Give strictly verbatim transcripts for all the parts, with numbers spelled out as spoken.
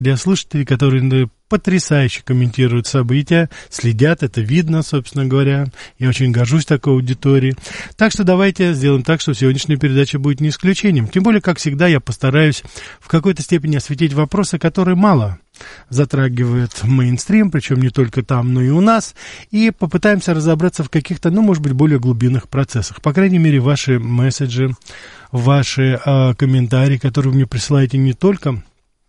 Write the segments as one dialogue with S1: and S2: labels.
S1: радиослушатели, которые потрясающе комментируют события, следят, это видно, собственно говоря. Я очень горжусь такой аудиторией. Так что давайте сделаем так, что сегодняшняя передача будет не исключением. Тем более, как всегда, я постараюсь в какой-то степени осветить вопросы, которые мало затрагивают мейнстрим, причем не только там, но и у нас, и попытаемся разобраться в каких-то, ну, может быть, более глубинных процессах. По крайней мере, ваши месседжи, ваши э, комментарии, которые вы мне присылаете не только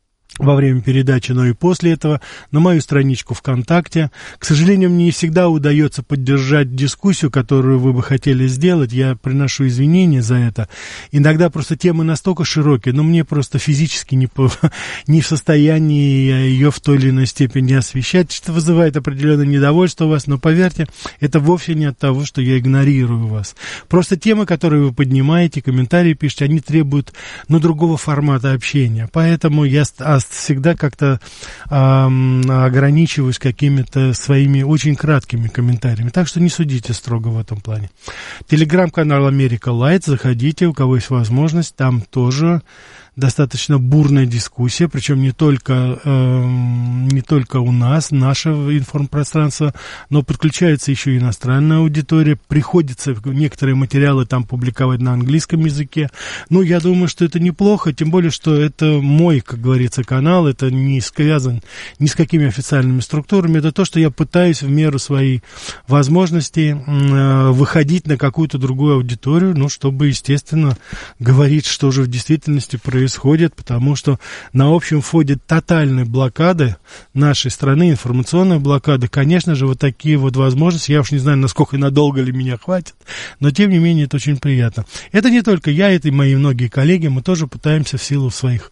S1: во время передачи, но и после этого, на мою страничку ВКонтакте. К сожалению, мне не всегда удается поддержать дискуссию, которую вы бы хотели сделать. Я приношу извинения за это. Иногда просто темы настолько широкие, но мне просто физически не, по, не в состоянии ее в той или иной степени освещать, что вызывает определенное недовольство у вас. Но поверьте, это вовсе не от того, что я игнорирую вас. Просто темы, которые вы поднимаете, комментарии пишете, они требуют, ну, другого формата общения. Поэтому я всегда как-то э, ограничиваюсь какими-то своими очень краткими комментариями. Так что не судите строго в этом плане. Телеграм-канал Америка Лайт. Заходите, у кого есть возможность. Там тоже достаточно бурная дискуссия, причем не только, э, не только у нас, наше информпространство, но подключается еще и иностранная аудитория. Приходится некоторые материалы там публиковать на английском языке. Ну, я думаю, что это неплохо, тем более, что это мой, как говорится, канал, это не связан ни с какими официальными структурами, это то, что я пытаюсь в меру своей возможностей э, выходить на какую-то другую аудиторию, ну, чтобы, естественно, говорить, что же в действительности происходит. происходит, потому что на общем фоне тотальной блокады нашей страны, информационной блокады, конечно же, вот такие вот возможности, я уж не знаю, насколько и надолго ли меня хватит, но тем не менее это очень приятно. Это не только я, это и мои многие коллеги, мы тоже пытаемся в силу своих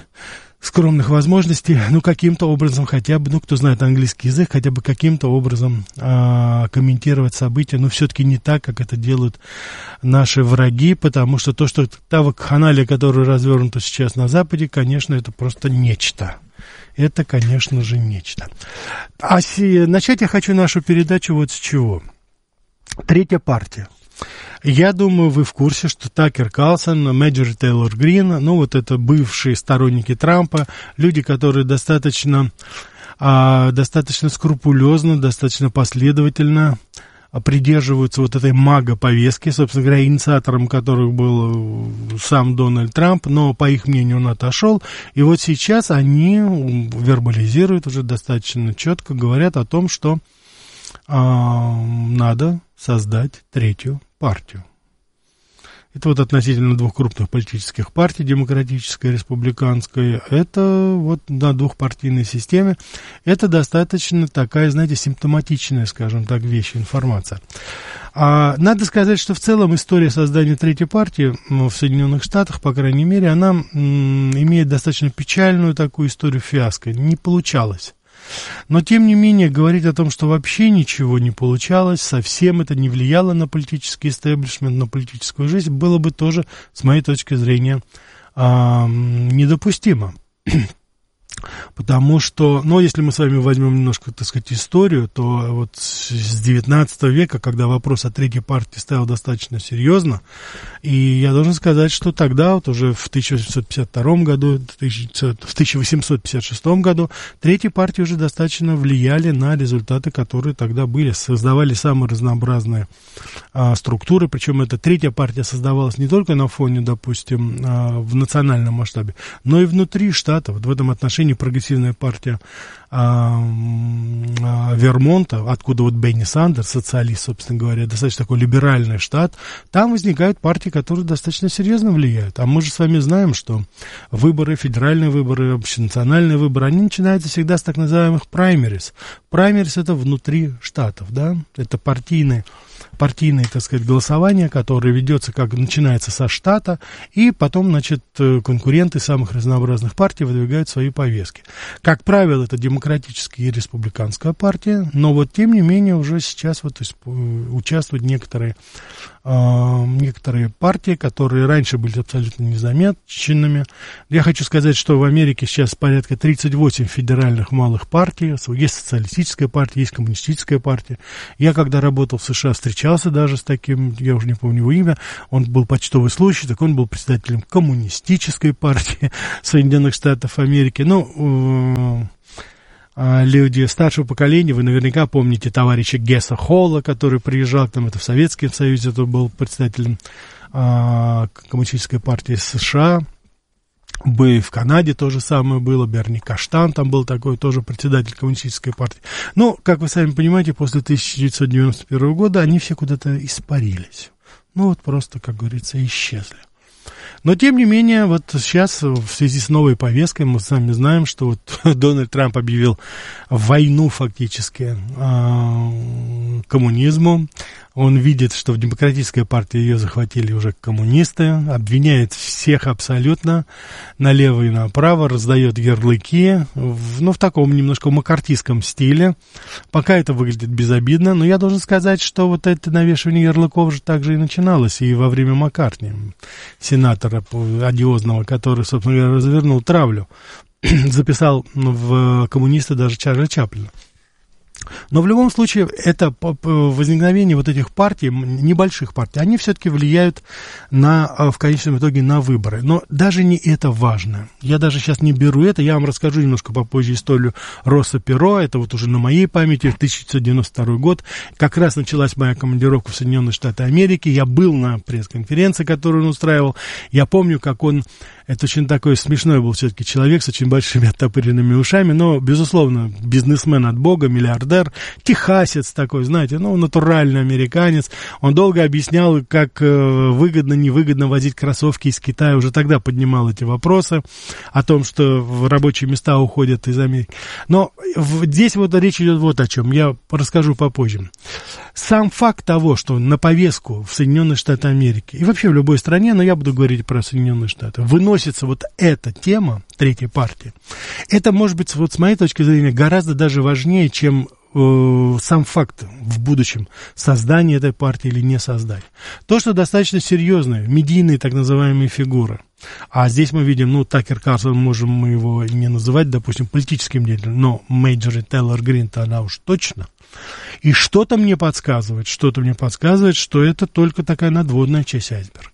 S1: скромных возможностей, ну, каким-то образом хотя бы, ну, кто знает английский язык, хотя бы каким-то образом а, комментировать события, но все-таки не так, как это делают наши враги, потому что то, что та вакханалия, которая развернута сейчас на Западе, конечно, это просто нечто. Это, конечно же, нечто. А си, начать я хочу нашу передачу вот с чего. Третья партия. Я думаю, вы в курсе, что Такер Карлсон, Мэджори Тейлор Грин, ну, вот это бывшие сторонники Трампа, люди, которые достаточно, а, достаточно скрупулезно, достаточно последовательно придерживаются вот этой мага-повестки, собственно говоря, инициатором которых был сам Дональд Трамп, но, по их мнению, он отошел, и вот сейчас они вербализируют уже достаточно четко, говорят о том, что а, надо создать третью партию. Это вот относительно двух крупных политических партий, демократической и республиканской, это вот на двухпартийной системе, это достаточно такая, знаете, симптоматичная, скажем так, вещь, информация. А надо сказать, что в целом история создания третьей партии в Соединенных Штатах, по крайней мере, она м, имеет достаточно печальную такую историю фиаско, не получалось. Но, тем не менее, говорить о том, что вообще ничего не получалось, совсем это не влияло на политический истеблишмент, на политическую жизнь, было бы тоже, с моей точки зрения, э, недопустимо. Потому что, ну, если мы с вами возьмем немножко, так сказать, историю, то вот с девятнадцатого века, когда вопрос о третьей партии стоял достаточно серьезно, и я должен сказать, что тогда, вот уже в тысяча восемьсот пятьдесят втором году, в тысяча восемьсот пятьдесят шестом году, третьи партии уже достаточно влияли на результаты, которые тогда были, создавали самые разнообразные а, структуры, причем эта третья партия создавалась не только на фоне, допустим, а, в национальном масштабе, но и внутри штатов. Вот в этом отношении прогрессивная партия а, а, Вермонта, откуда вот Бенни Сандерс, социалист, собственно говоря, достаточно такой либеральный штат, там возникают партии, которые достаточно серьезно влияют. А мы же с вами знаем, что выборы, федеральные выборы, общенациональные выборы, они начинаются всегда с так называемых праймерис. Праймерис — это внутри штатов, да, это партийные, партийное, так сказать, голосование, которое ведется, как начинается со штата, и потом, значит, конкуренты самых разнообразных партий выдвигают свои повестки. Как правило, это демократическая и республиканская партия, но вот, тем не менее, уже сейчас вот участвуют некоторые, э, некоторые партии, которые раньше были абсолютно незамеченными. Я хочу сказать, что в Америке сейчас порядка тридцать восемь федеральных малых партий, есть социалистическая партия, есть коммунистическая партия. Я, когда работал в США, встречал встречался даже с таким, я уже не помню его имя, он был почтовый служащий, так он был председателем коммунистической партии Соединенных Штатов Америки. Ну, люди старшего поколения, вы наверняка помните товарища Гесса Холла, который приезжал к нам, это в Советском Союзе, это был председателем а, Коммунистической партии США. Бы в Канаде то же самое было, Берни Каштан там был такой, тоже председатель Коммунистической партии. Но, как вы сами понимаете, после тысяча девятьсот девяносто первого года они все куда-то испарились. Ну, вот просто, как говорится, исчезли. Но, тем не менее, вот сейчас в связи с новой повесткой мы сами знаем, что вот Дональд Трамп объявил войну фактически коммунизму. Он видит, что в демократической партии ее захватили уже коммунисты, обвиняет всех абсолютно налево и направо, раздает ярлыки, в, ну, в таком немножко маккартистском стиле. Пока это выглядит безобидно, но я должен сказать, что вот это навешивание ярлыков же также и начиналось и во время Маккартни, сенатора одиозного, который, собственно говоря, развернул травлю, записал в коммунисты даже Чарли Чаплина. Но в любом случае, это возникновение вот этих партий, небольших партий, они все-таки влияют на, в конечном итоге на выборы. Но даже не это важно. Я даже сейчас не беру это, я вам расскажу немножко попозже историю Росса Перо, это вот уже на моей памяти, тысяча девятьсот девяносто второй год, как раз началась моя командировка в Соединенные Штаты Америки, я был на пресс-конференции, которую он устраивал, я помню, как он... Это очень такой смешной был все-таки человек с очень большими оттопыренными ушами, но, безусловно, бизнесмен от бога, миллиардер, техасец такой, знаете, ну, натуральный американец. Он долго объяснял, как выгодно, невыгодно возить кроссовки из Китая. Уже тогда поднимал эти вопросы о том, что рабочие места уходят из Америки. Но здесь вот речь идет вот о чем, я расскажу попозже. Сам факт того, что на повестку в Соединенные Штаты Америки и вообще в любой стране, но я буду говорить про Соединенные Штаты, выносится вот эта тема третьей партии, это может быть, вот с моей точки зрения, гораздо даже важнее, чем э, сам факт в будущем создания этой партии или не создания. То, что достаточно серьезные, медийные так называемые фигуры. А здесь мы видим, ну, Такер Карлсон, можем мы его не называть, допустим, политическим деятелем, но Мейджори Тейлор Грин-то она уж точно. И что-то мне подсказывает, что-то мне подсказывает, что это только такая надводная часть айсберга.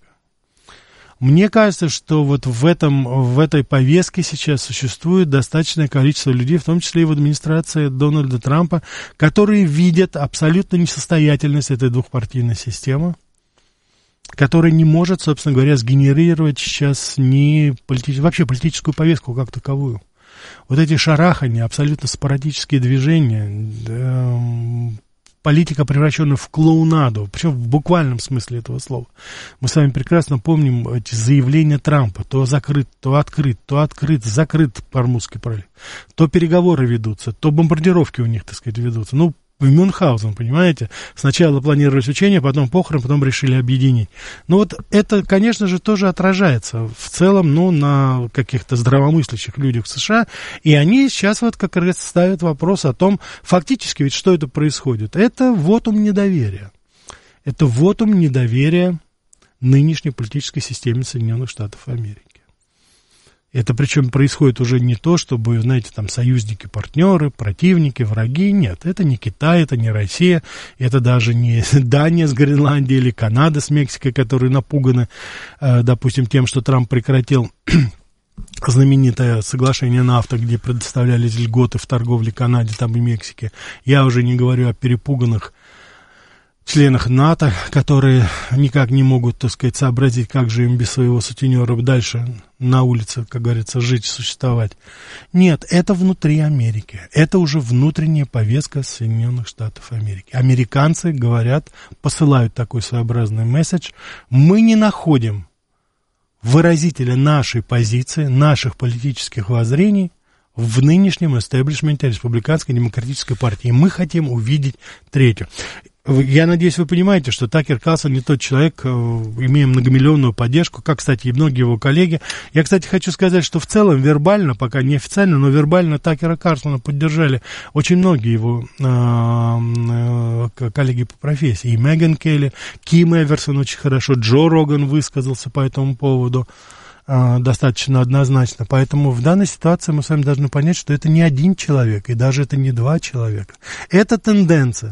S1: Мне кажется, что вот в, этом, в этой повестке сейчас существует достаточное количество людей, в том числе и в администрации Дональда Трампа, которые видят абсолютно несостоятельность этой двухпартийной системы, которая не может, собственно говоря, сгенерировать сейчас ни полити... вообще политическую повестку как таковую. Вот эти шарахания, абсолютно спорадические движения, э, политика, превращенная в клоунаду, причем в буквальном смысле этого слова. Мы с вами прекрасно помним эти заявления Трампа, то закрыт, то открыт, то открыт, закрыт по-русски пролив, то переговоры ведутся, то бомбардировки у них, так сказать, ведутся. Ну, в Мюнхгаузен, понимаете? Сначала планировались учения, потом похорон, потом решили объединить. Ну вот это, конечно же, тоже отражается в целом, ну, на каких-то здравомыслящих людях в США, и они сейчас вот как раз ставят вопрос о том, фактически ведь что это происходит. Это вотум недоверия. Это вотум недоверия нынешней политической системе Соединенных Штатов Америки. Это причем происходит уже не то, чтобы, знаете, там союзники, партнеры, противники, враги. Нет, это не Китай, это не Россия, это даже не Дания с Гренландией или Канада с Мексикой, которые напуганы, допустим, тем, что Трамп прекратил знаменитое соглашение нафта, где предоставлялись льготы в торговле Канаде там и Мексике. Я уже не говорю о перепуганных членах НАТО, которые никак не могут, так сказать, сообразить, как же им без своего сутенера дальше на улице, как говорится, жить, существовать. Нет, это внутри Америки. Это уже внутренняя повестка Соединенных Штатов Америки. Американцы говорят, посылают такой своеобразный месседж. Мы не находим выразителя нашей позиции, наших политических воззрений в нынешнем истеблишменте Республиканской демократической партии. И мы хотим увидеть третью. Я надеюсь, вы понимаете, что Такер Карлсон не тот человек, имея многомиллионную поддержку, как, кстати, и многие его коллеги. Я, кстати, хочу сказать, что в целом вербально, пока не официально, но вербально Такера Карлсона поддержали очень многие его э, э, коллеги по профессии. И Меган Келли, Ким Эверсон очень хорошо, Джо Роган высказался по этому поводу э, достаточно однозначно. Поэтому в данной ситуации мы с вами должны понять, что это не один человек, и даже это не два человека. Это тенденция.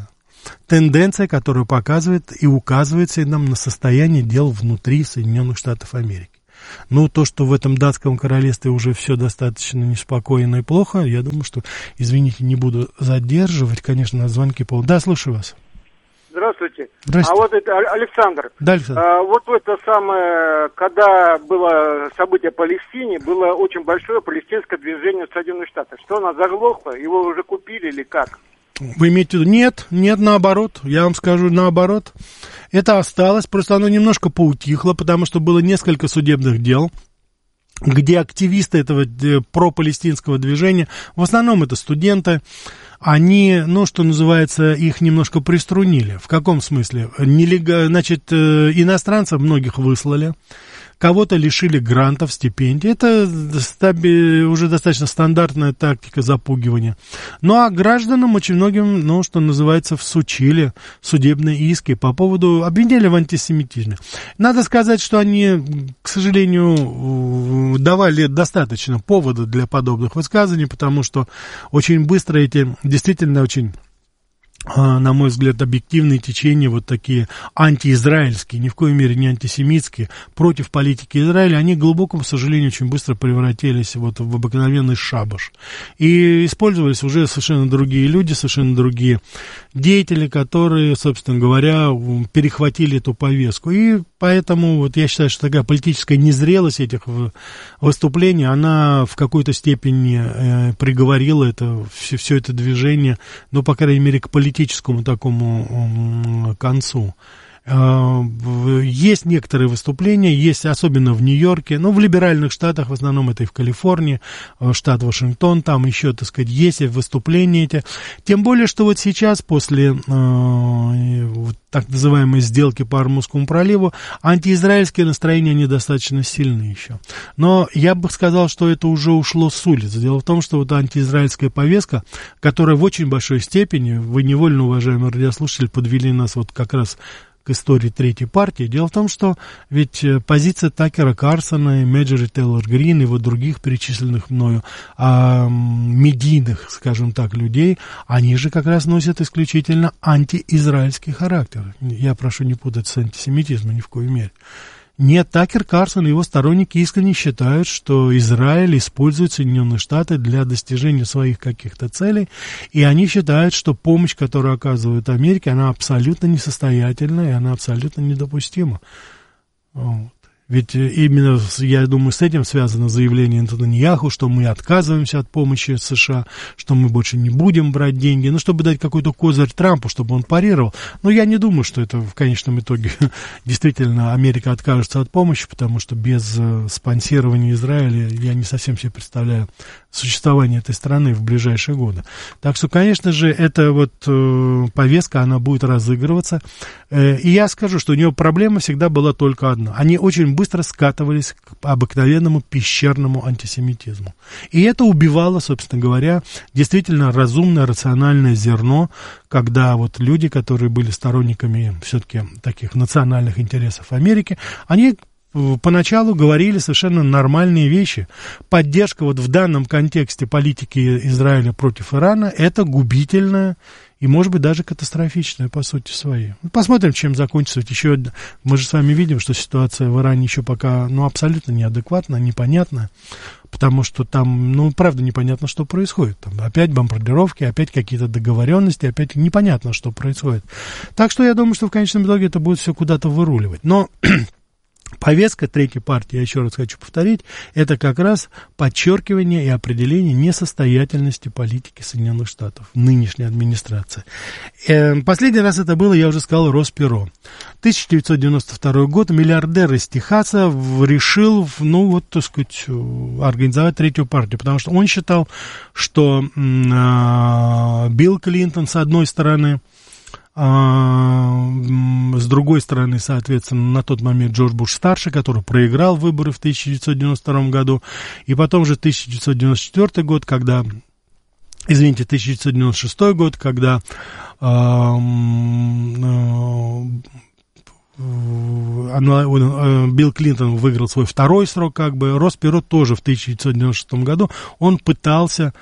S1: тенденция, которая показывает и указывает нам на состояние дел внутри Соединенных Штатов Америки. Ну, то, что в этом датском королевстве уже все достаточно неспокойно и плохо, я думаю, что, извините, не буду задерживать, конечно, на звонки по... Да, слушаю вас.
S2: Здравствуйте.
S1: Здравствуйте.
S2: А вот это Александр.
S1: Да, Александр.
S2: А, вот в это самое, когда было событие в Палестине, было очень большое палестинское движение в Соединенных Штатах. Что, оно заглохло? Его уже купили или как?
S1: Вы имеете в виду? Нет, нет, наоборот. Я вам скажу, наоборот. Это осталось, просто оно немножко поутихло, потому что было несколько судебных дел, где активисты этого пропалестинского движения, в основном это студенты, они, ну, что называется, их немножко приструнили. В каком смысле? Нелег... Значит, иностранцев многих выслали, кого-то лишили грантов, стипендий. Это уже достаточно стандартная тактика запугивания. Ну, а гражданам очень многим, ну, что называется, всучили судебные иски по поводу, обвинили в антисемитизме. Надо сказать, что они, к сожалению, давали достаточно повода для подобных высказываний, потому что очень быстро эти, действительно очень... на мой взгляд, объективные течения, вот такие антиизраильские, ни в коей мере не антисемитские, против политики Израиля, они, к глубокому сожалению, очень быстро превратились вот в обыкновенный шабаш. И использовались уже совершенно другие люди, совершенно другие деятели, которые, собственно говоря, перехватили эту повестку. И поэтому вот я считаю, что такая политическая незрелость этих выступлений, она в какой-то степени э, приговорила это, все, все это движение, ну, по крайней мере, к политическому политическому такому концу. Есть некоторые выступления, есть особенно в Нью-Йорке, ну, в либеральных штатах, в основном это и в Калифорнии, штат Вашингтон, там еще, так сказать, есть выступления эти. Тем более, что вот сейчас, после э, вот, так называемой сделки по Ормузскому проливу, антиизраильские настроения, они достаточно сильны еще. Но я бы сказал, что это уже ушло с улиц. Дело в том, что вот антиизраильская повестка, которая в очень большой степени, вы невольно, уважаемые радиослушатели, подвели нас вот как раз к истории третьей партии. Дело в том, что ведь позиция Такера Карлсона и Мэджори Тейлор Грин и вот других перечисленных мною а, медийных, скажем так, людей, они же как раз носят исключительно антиизраильский характер. Я прошу не путать с антисемитизмом ни в коей мере. Нет, Такер Карлсон и его сторонники искренне считают, что Израиль использует Соединенные Штаты для достижения своих каких-то целей, и они считают, что помощь, которую оказывают Америке, она абсолютно несостоятельна, и она абсолютно недопустима. Вот. Ведь именно, я думаю, с этим связано заявление Нетаньяху, что мы отказываемся от помощи США, что мы больше не будем брать деньги, ну, чтобы дать какой-то козырь Трампу, чтобы он парировал. Но я не думаю, что это в конечном итоге действительно Америка откажется от помощи, потому что без спонсирования Израиля я не совсем себе представляю существование этой страны в ближайшие годы. Так что, конечно же, эта вот э, повестка, она будет разыгрываться. Э, и я скажу, что у нее проблема всегда была только одна. Они очень быстро скатывались к обыкновенному пещерному антисемитизму. И это убивало, собственно говоря, действительно разумное, рациональное зерно, когда вот люди, которые были сторонниками все-таки таких национальных интересов Америки, они поначалу говорили совершенно нормальные вещи. Поддержка вот в данном контексте политики Израиля против Ирана – это губительная и, может быть, даже катастрофичная по сути своей. Посмотрим, чем закончится. Ведь еще мы же с вами видим, что ситуация в Иране еще пока, ну, абсолютно неадекватная, непонятная, потому что там, ну, правда, непонятно, что происходит. Там опять бомбардировки, опять какие-то договоренности, опять непонятно, что происходит. Так что я думаю, что в конечном итоге это будет все куда-то выруливать. Но повестка третьей партии, я еще раз хочу повторить, это как раз подчеркивание и определение несостоятельности политики Соединенных Штатов, нынешней администрации. Э, последний раз это было, я уже сказал, Росперо. тысяча девятьсот девяносто второй год, миллиардер из Техаса решил, ну вот, так сказать, организовать третью партию, потому что он считал, что э, Билл Клинтон, с одной стороны, А, с другой стороны, соответственно, на тот момент Джордж Буш-старший, который проиграл выборы в тысяча девятьсот девяносто втором году, и потом же тысяча девятьсот девяносто четвёртый год, когда, извините, тысяча девятьсот девяносто шестой год, когда э, э, Билл Клинтон выиграл свой второй срок, как бы. Росс Перот тоже в тысяча девятьсот девяносто шестом году, он пытался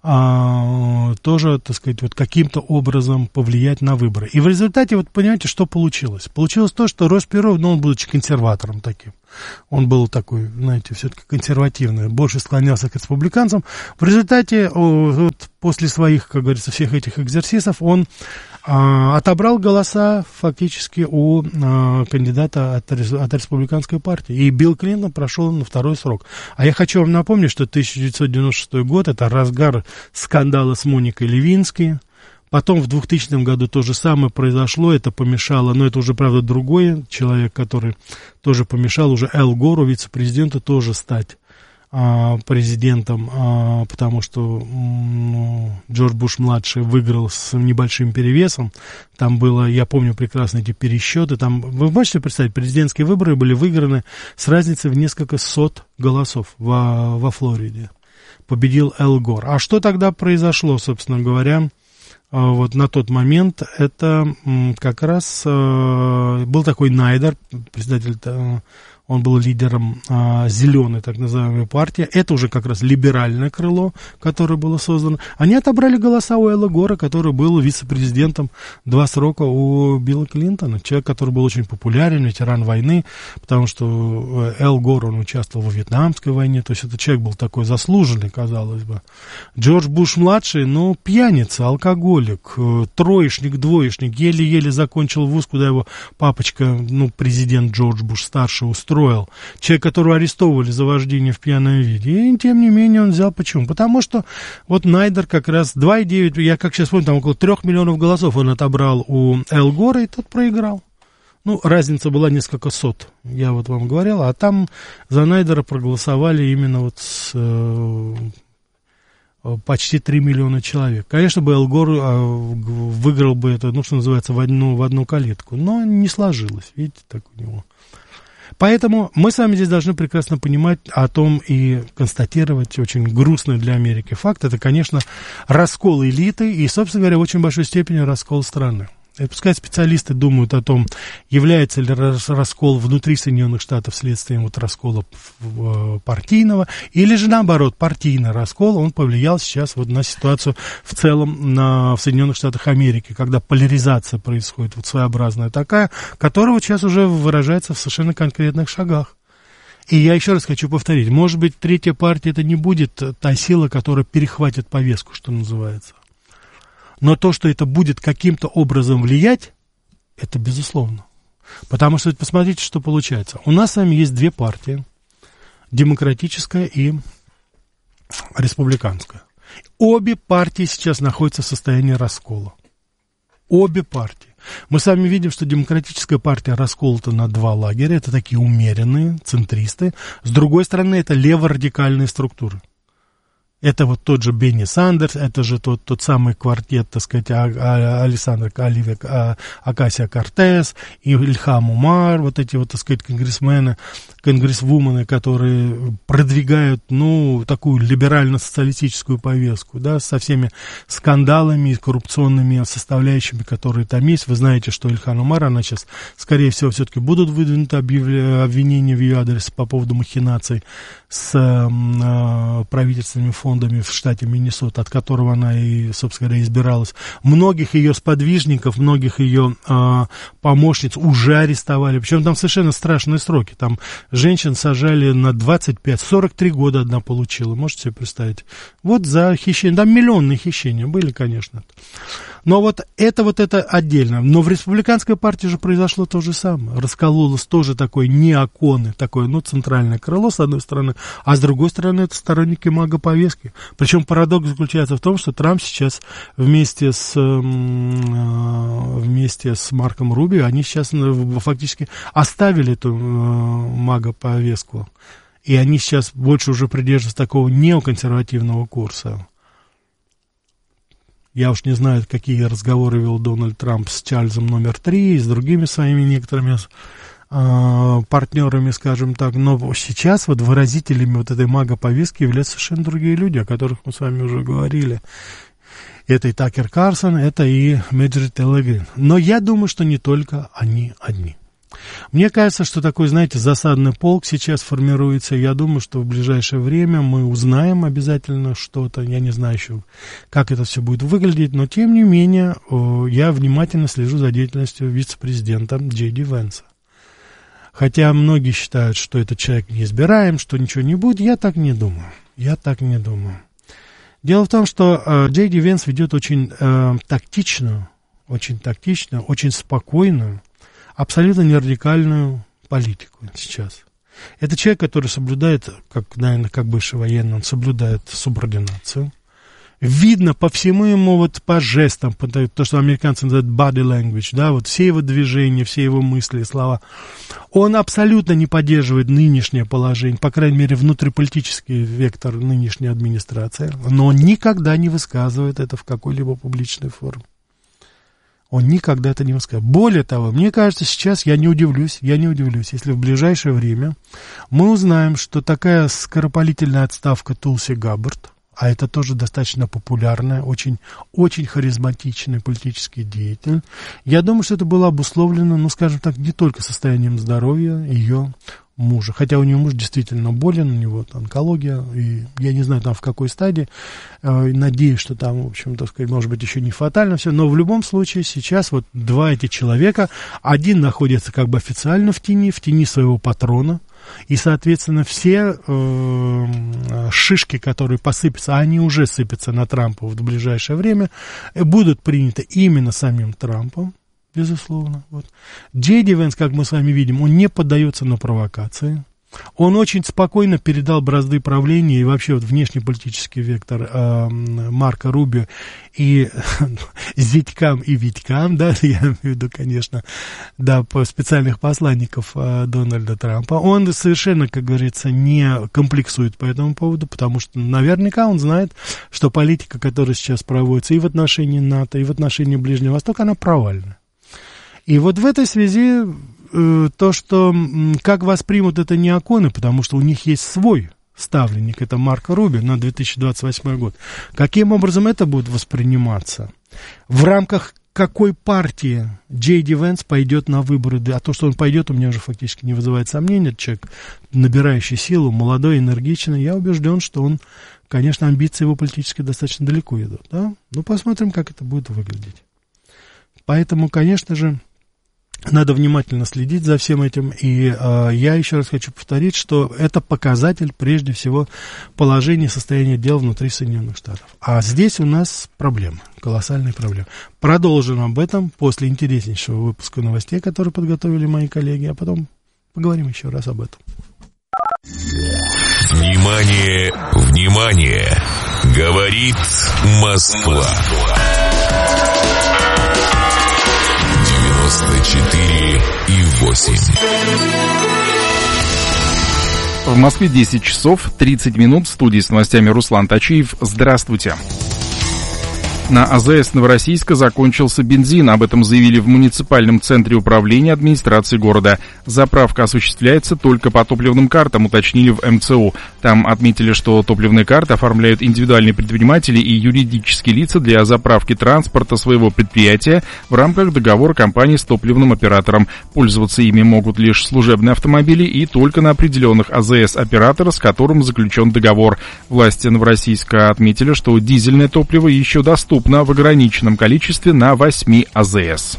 S1: а, тоже, так сказать, вот каким-то образом повлиять на выборы. И в результате, вот понимаете, что получилось? Получилось то, что Росс Перот, ну, он, будучи консерватором таким, он был такой, знаете, все-таки консервативный, больше склонялся к республиканцам. В результате, вот, после своих, как говорится, всех этих экзерсисов, он а, отобрал голоса фактически у а, кандидата от, от республиканской партии. И Билл Клинтон прошел на второй срок. А я хочу вам напомнить, что тысяча девятьсот девяносто шестой год, это разгар скандала с Моникой Левински. Потом в двухтысячном году то же самое произошло, это помешало, но это уже, правда, другой человек, который тоже помешал уже Эл Гору, вице-президенту, тоже стать а, президентом, а, потому что ну, Джордж Буш-младший выиграл с небольшим перевесом. Там было, я помню прекрасно эти пересчеты, там, вы можете представить, президентские выборы были выиграны с разницей в несколько сот голосов во, во Флориде. Победил Эл Гор. А что тогда произошло, собственно говоря? Вот на тот момент это как раз э, был такой Найдер, председатель, э, он был лидером э, зеленой, так называемой, партии. Это уже как раз либеральное крыло, которое было создано. Они отобрали голоса у Эла Гора, который был вице-президентом два срока у Билла Клинтона. Человек, который был очень популярен, ветеран войны, потому что Эл Гор, он участвовал во Вьетнамской войне, то есть это человек был такой заслуженный, казалось бы. Джордж Буш-младший, ну, пьяница, алкоголик, троечник, двоечник, еле-еле закончил вуз, куда его папочка, ну, президент Джордж Буш-старший устроил. Человек, которого арестовывали за вождение в пьяном виде. И, тем не менее, он взял. Почему? Потому что вот Найдер как раз два и девять, я как сейчас помню, там около трех миллионов голосов он отобрал у Эл Гора, и тот проиграл. Ну, разница была несколько сот, я вот вам говорил. А там за Найдера проголосовали именно вот с... Э, почти три миллиона человек. Конечно бы Эл Гор э, выиграл бы это, ну, что называется, в одну, в одну калитку. Но не сложилось, видите, так у него... Поэтому мы с вами здесь должны прекрасно понимать о том и констатировать очень грустный для Америки факт. Это, конечно, раскол элиты и, собственно говоря, в очень большой степени раскол страны. И пускай специалисты думают о том, является ли раскол внутри Соединенных Штатов следствием вот раскола партийного, или же наоборот, партийный раскол, он повлиял сейчас вот на ситуацию в целом на, в Соединенных Штатах Америки, когда поляризация происходит, вот своеобразная такая, которая вот сейчас уже выражается в совершенно конкретных шагах. И я еще раз хочу повторить, может быть, третья партия это не будет та сила, которая перехватит повестку, что называется. Но то, что это будет каким-то образом влиять, это безусловно. Потому что, посмотрите, что получается. У нас с вами есть две партии, демократическая и республиканская. Обе партии сейчас находятся в состоянии раскола. Обе партии. Мы с вами видим, что демократическая партия расколота на два лагеря. Это такие умеренные, центристы. С другой стороны, это леворадикальные структуры. Это вот тот же Бенни Сандерс, это же тот, тот самый квартет, так сказать, а, а, Александра Оливия, а, Окасио-Кортес, Ильхам Умар, вот эти вот, так сказать, конгрессмены, конгрессвумены, которые продвигают, ну, такую либерально-социалистическую повестку, да, со всеми скандалами и коррупционными составляющими, которые там есть. Вы знаете, что Ильхам Умар, она сейчас, скорее всего, все-таки будут выдвинуты обвинения в ее адрес по поводу махинаций с э, правительственными фондами в штате Миннесота, от которого она и, собственно говоря, избиралась. Многих ее сподвижников, многих ее э, помощниц уже арестовали. Причем там совершенно страшные сроки. Там женщин сажали на двадцать пять сорок три года одна получила. Можете себе представить? Вот за хищение. Там миллионные хищения были, конечно. Но вот это вот это отдельно. Но в республиканской партии же произошло то же самое. Раскололось тоже такое неоконы, такое, ну, центральное крыло, с одной стороны, а с другой стороны, это сторонники мага-повестки. Причем парадокс заключается в том, что Трамп сейчас вместе с, вместе с Марком Рубио, они сейчас фактически оставили эту мага-повестку. И они сейчас больше уже придерживаются такого неоконсервативного курса. Я уж не знаю, какие разговоры вел Дональд Трамп с Чарльзом номер три и с другими своими некоторыми э, партнерами, скажем так. Но сейчас вот выразителями вот этой мага-повестки являются совершенно другие люди, о которых мы с вами уже говорили. Это и Такер Карлсон, это и Меджерит Элегрин. Но я думаю, что не только они одни. Мне кажется, что такой, знаете, засадный полк сейчас формируется. Я думаю, что в ближайшее время мы узнаем обязательно что-то. Я не знаю еще, как это все будет выглядеть, но тем не менее я внимательно слежу за деятельностью вице-президента Джей Ди Венса. Хотя многие считают, что этот человек неизбираем, что ничего не будет, я так не думаю. Я так не думаю. Дело в том, что э, Джей Ди Венс ведет очень э, тактичную, очень тактичную, очень спокойную, абсолютно не радикальную политику сейчас. Это человек, который соблюдает, как, наверное, как бывший военный, он соблюдает субординацию. Видно по всему ему, вот по жестам, по то, что американцы называют body language, да, вот все его движения, все его мысли, слова. Он абсолютно не поддерживает нынешнее положение, по крайней мере, внутриполитический вектор нынешней администрации, но он никогда не высказывает это в какой-либо публичной форме. Он никогда это не высказывает. Более того, мне кажется, сейчас я не удивлюсь, я не удивлюсь, если в ближайшее время мы узнаем, что такая скоропалительная отставка Тулси Габбард, а это тоже достаточно популярный, очень, очень харизматичный политический деятель. Я думаю, что это было обусловлено, ну, скажем так, не только состоянием здоровья ее мужа. Хотя у нее муж действительно болен, у него онкология, и я не знаю, там в какой стадии. Надеюсь, что там, в общем, так сказать, может быть, еще не фатально все. Но в любом случае сейчас вот два эти человека, один находится как бы официально в тени, в тени своего патрона. И, соответственно, все э, шишки, которые посыпятся, а они уже сыпятся на Трампа в ближайшее время, будут приняты именно самим Трампом, безусловно. Вот. Джей Ди Венс, как мы с вами видим, он не поддается на провокации. Он очень спокойно передал бразды правления и вообще вот внешнеполитический вектор э, Марко Рубио и зятькам и витькам, да, я имею в виду, конечно, да, специальных посланников э, Дональда Трампа. Он совершенно, как говорится, не комплексует по этому поводу, потому что наверняка он знает, что политика, которая сейчас проводится и в отношении НАТО, и в отношении Ближнего Востока, она провальна. И вот в этой связи то, что как воспримут это неоконы, потому что у них есть свой ставленник, это Марко Рубио на две тысячи двадцать восьмой год. Каким образом это будет восприниматься? В рамках какой партии Джей Ди Венс пойдет на выборы? А то, что он пойдет, у меня уже фактически не вызывает сомнений. Это человек, набирающий силу, молодой, энергичный. Я убежден, что он, конечно, амбиции его политические достаточно далеко идут. Да? Ну, посмотрим, как это будет выглядеть. Поэтому, конечно же, надо внимательно следить за всем этим, и э, я еще раз хочу повторить, что это показатель, прежде всего, положения, состояния дел внутри Соединенных Штатов. А здесь у нас проблемы, колоссальные проблемы. Продолжим об этом после интереснейшего выпуска новостей, которые подготовили мои коллеги, а потом поговорим еще раз об этом.
S3: Внимание, внимание! Говорит Москва. девяносто четыре и восемь.
S4: В Москве десять часов тридцать минут. В студии с новостями Руслан Тачиев. Здравствуйте. На АЗС Новороссийска закончился бензин. Об этом заявили в муниципальном центре управления администрации города. Заправка осуществляется только по топливным картам, уточнили в эм цэ у. Там отметили, что топливные карты оформляют индивидуальные предприниматели и юридические лица для заправки транспорта своего предприятия в рамках договора компании с топливным оператором. Пользоваться ими могут лишь служебные автомобили и только на определенных АЗС-оператора, с которым заключен договор. Власти Новороссийска отметили, что дизельное топливо еще доступно в ограниченном количестве на восьми АЗС.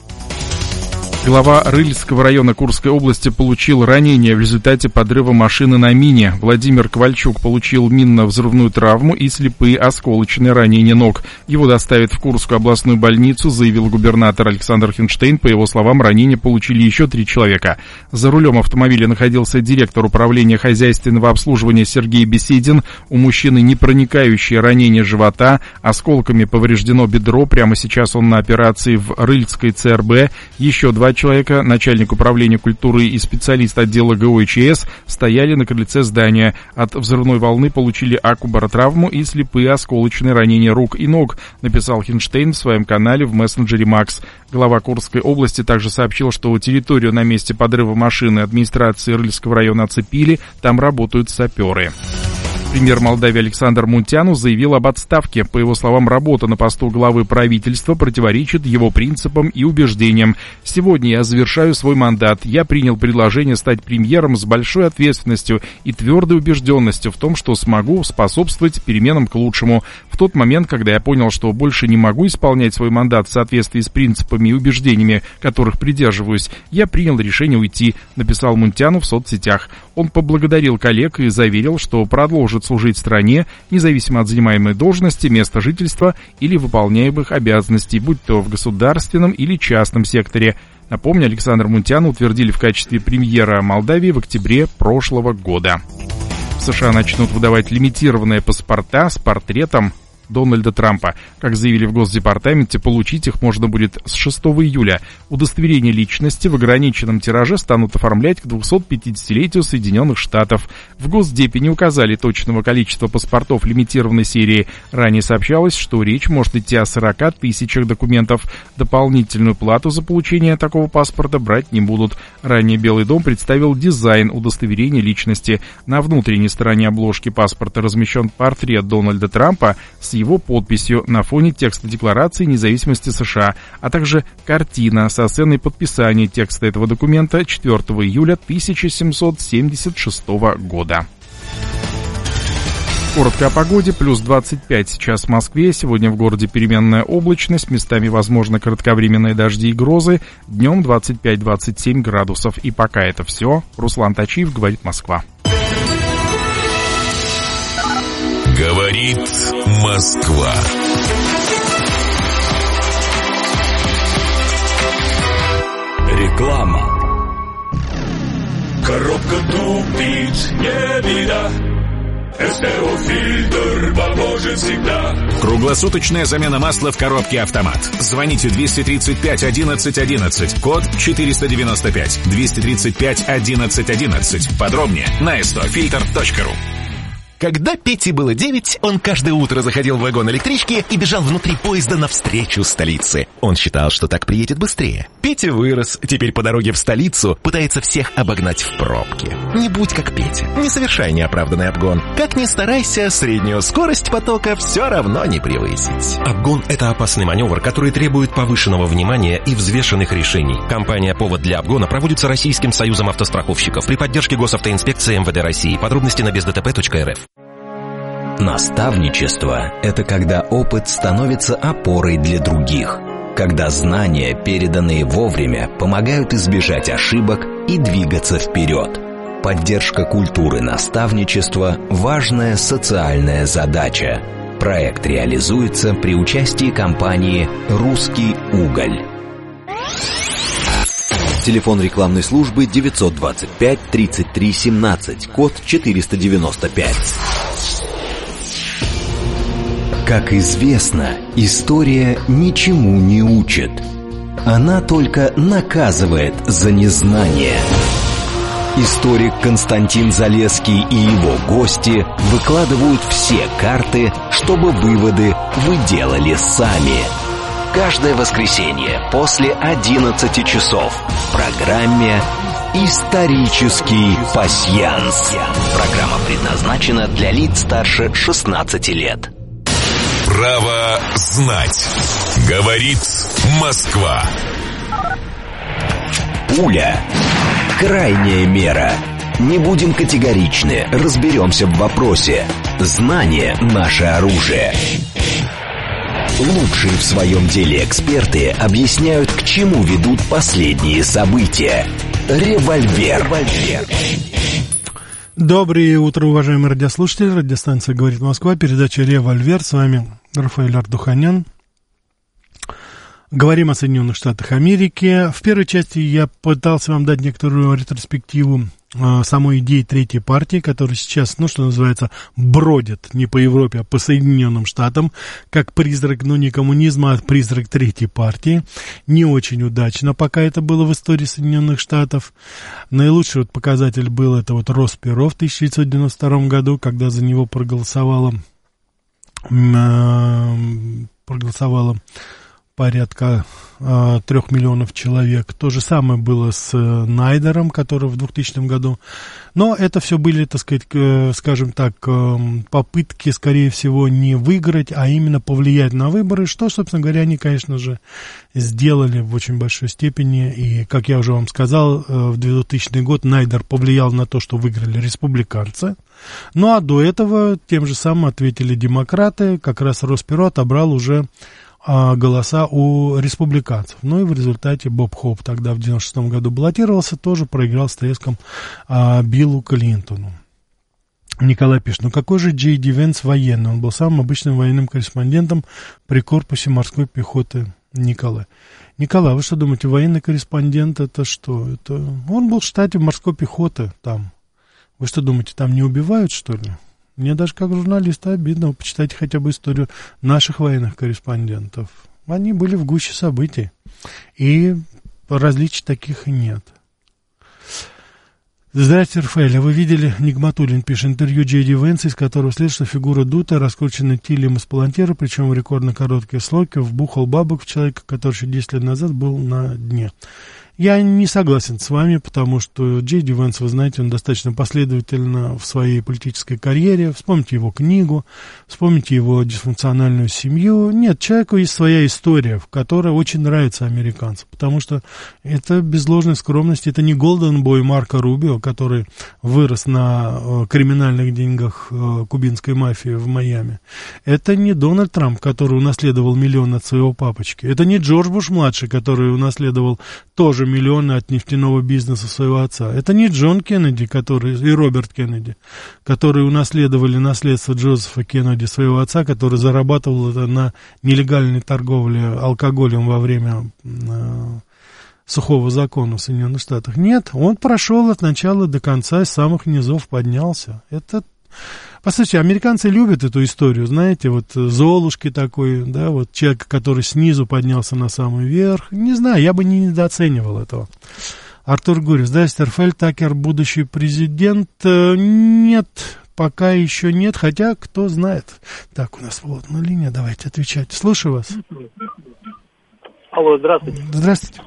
S4: Глава Рыльского района Курской области получил ранение в результате подрыва машины на мине. Владимир Ковальчук получил минно-взрывную травму и слепые осколочные ранения ног. Его доставят в Курскую областную больницу, заявил губернатор Александр Хинштейн. По его словам, ранения получили еще три человека. За рулем автомобиля находился директор управления хозяйственного обслуживания Сергей Беседин. У мужчины непроникающее ранение живота, осколками повреждено бедро. Прямо сейчас он на операции в Рыльской цэ эр бэ. Еще два человека, начальник управления культуры и специалист отдела гэ о и че эс, стояли на крыльце здания. От взрывной волны получили акубаротравму и слепые осколочные ранения рук и ног, написал Хинштейн в своем канале в мессенджере Макс. Глава Курской области также сообщил, что территорию на месте подрыва машины администрации Рыльского района оцепили, там работают саперы. Премьер Молдавии Александр Мунтяну заявил об отставке. По его словам, работа на посту главы правительства противоречит его принципам и убеждениям. «Сегодня я завершаю свой мандат. Я принял предложение стать премьером с большой ответственностью и твердой убежденностью в том, что смогу способствовать переменам к лучшему. В тот момент, когда я понял, что больше не могу исполнять свой мандат в соответствии с принципами и убеждениями, которых придерживаюсь, я принял решение уйти», написал Мунтяну в соцсетях. Он поблагодарил коллег и заверил, что продолжит служить стране, независимо от занимаемой должности, места жительства или выполняемых обязанностей, будь то в государственном или частном секторе. Напомню, Александра Мунтяна утвердили в качестве премьера Молдавии в октябре прошлого года. В США начнут выдавать лимитированные паспорта с портретом Дональда Трампа. Как заявили в Госдепартаменте, получить их можно будет с шестого июля. Удостоверения личности в ограниченном тираже станут оформлять к двухсотпятидесятилетию Соединенных Штатов. В Госдепе не указали точного количества паспортов лимитированной серии. Ранее сообщалось, что речь может идти о сорока тысячах документов. Дополнительную плату за получение такого паспорта брать не будут. Ранее Белый дом представил дизайн удостоверения личности. На внутренней стороне обложки паспорта размещен портрет Дональда Трампа с его подписью на фоне текста Декларации независимости США, а также картина со сценой подписания текста этого документа четвёртого июля тысяча семьсот семьдесят шестого года. Коротко о погоде. Плюс двадцать пять сейчас в Москве. Сегодня в городе переменная облачность. Местами возможны кратковременные дожди и грозы. Днем двадцать пять - двадцать семь градусов. И пока это все. Руслан Тачиев, говорит Москва.
S3: Говорит Москва.
S5: Реклама. Коробка тупит, не беда. СТО-фильтр поможет всегда.
S6: Круглосуточная замена масла в коробке «Автомат». Звоните двести тридцать пять одиннадцать одиннадцать, код четыреста девяносто пять, двести тридцать пять одиннадцать одиннадцать. Подробнее на эс тэ о фильтр точка ру.
S7: Когда Пете было девять, он каждое утро заходил в вагон электрички и бежал внутри поезда навстречу столице. Он считал, что так приедет быстрее. Петя вырос, теперь по дороге в столицу пытается всех обогнать в пробке. Не будь как Петя, не совершай неоправданный обгон. Как ни старайся, среднюю скорость потока все равно не превысить.
S8: Обгон – это опасный маневр, который требует повышенного внимания и взвешенных решений. Компания «Повод для обгона» проводится Российским союзом автостраховщиков при поддержке Госавтоинспекции эм вэ дэ России. Подробности на без дэ тэ пэ точка эр эф.
S9: Наставничество – это когда опыт становится опорой для других, когда знания, переданные вовремя, помогают избежать ошибок и двигаться вперед. Поддержка культуры наставничества – важная социальная задача. Проект реализуется при участии компании «Русский уголь». Телефон рекламной службы девятьсот двадцать пять тридцать три семнадцать, код четыреста девяносто пять. Как известно, история ничему не учит. Она только наказывает за незнание. Историк Константин Залесский и его гости выкладывают все карты, чтобы выводы вы делали сами. Каждое воскресенье после одиннадцати часов в программе «Исторический пасьянс». Программа предназначена для лиц старше шестнадцати лет.
S3: Право знать. Говорит Москва.
S9: Пуля. Крайняя мера. Не будем категоричны, разберемся в вопросе. Знание – наше оружие. Лучшие в своем деле эксперты объясняют, к чему ведут последние события. Револьвер. Револьвер.
S1: Доброе утро, уважаемые радиослушатели. Радиостанция «Говорит Москва», передача «Револьвер». С вами Рафаэль Ардуханян. Говорим о Соединенных Штатах Америки. В первой части я пытался вам дать некоторую ретроспективу э, самой идеи третьей партии, которая сейчас, ну, что называется, бродит не по Европе, а по Соединенным Штатам, как призрак, ну, не коммунизма, а призрак третьей партии. Не очень удачно пока это было в истории Соединенных Штатов. Наилучший вот показатель был это вот Росс Перо в тысяча девятьсот девяносто втором году, когда за него проголосовало, э, проголосовало порядка э, трех миллионов человек. То же самое было с э, Найдером, который в двухтысячном году. Но это все были, так сказать, э, скажем так, э, попытки, скорее всего, не выиграть, а именно повлиять на выборы, что, собственно говоря, они, конечно же, сделали в очень большой степени. И, как я уже вам сказал, э, в двухтысячный год Найдер повлиял на то, что выиграли республиканцы. Ну, а до этого тем же самым ответили демократы. Как раз Росперо отобрал уже голоса у республиканцев. Ну и в результате Боб Хоуп тогда в девяносто шестом году баллотировался, тоже проиграл с треском а, Биллу Клинтону. Николай пишет, ну какой же Джей Ди Венс военный? Он был самым обычным военным корреспондентом при корпусе морской пехоты. Николай. Николай, вы что думаете, военный корреспондент это что? Это... Он был в штате морской пехоты там. Вы что думаете, там не убивают, что ли? Мне даже как журналиста обидно. Почитайте хотя бы историю наших военных корреспондентов. Они были в гуще событий. И различий таких и нет. Здравствуйте, Рафаэль. А вы видели, Нигматуллин пишет, интервью Джей Ди Венса, из которого следует, что фигура Дута раскручена Тилем из Палантера, причем в рекордно короткие сроки, вбухал бабок в человека, который еще десять лет назад был на дне. Я не согласен с вами, потому что Джей Ди Венс, вы знаете, он достаточно последовательно в своей политической карьере. Вспомните его книгу, вспомните его дисфункциональную семью. Нет, человеку есть своя история, в которой очень нравится американцам, потому что это без ложной скромности, это не Голден Бой Марко Рубио, который вырос на э, криминальных деньгах э, кубинской мафии в Майами. Это не Дональд Трамп, который унаследовал миллион от своего папочки. Это не Джордж Буш-младший, который унаследовал тоже миллионы от нефтяного бизнеса своего отца. Это не Джон Кеннеди, который, и Роберт Кеннеди, которые унаследовали наследство Джозефа Кеннеди, своего отца, который зарабатывал это на нелегальной торговле алкоголем во время э, сухого закона в Соединенных Штатах. Нет, он прошел от начала до конца, с самых низов поднялся. Это... Послушайте, американцы любят эту историю, знаете, вот Золушки такой, да, вот человек, который снизу поднялся на самый верх. Не знаю, я бы не недооценивал этого. Артур Гурьев, здравствуйте, Рафаэль Такер, будущий президент. Нет, пока еще нет, хотя кто знает. Так, у нас вот на линии, давайте отвечать. Слушаю вас.
S10: Алло, здравствуйте.
S1: Здравствуйте.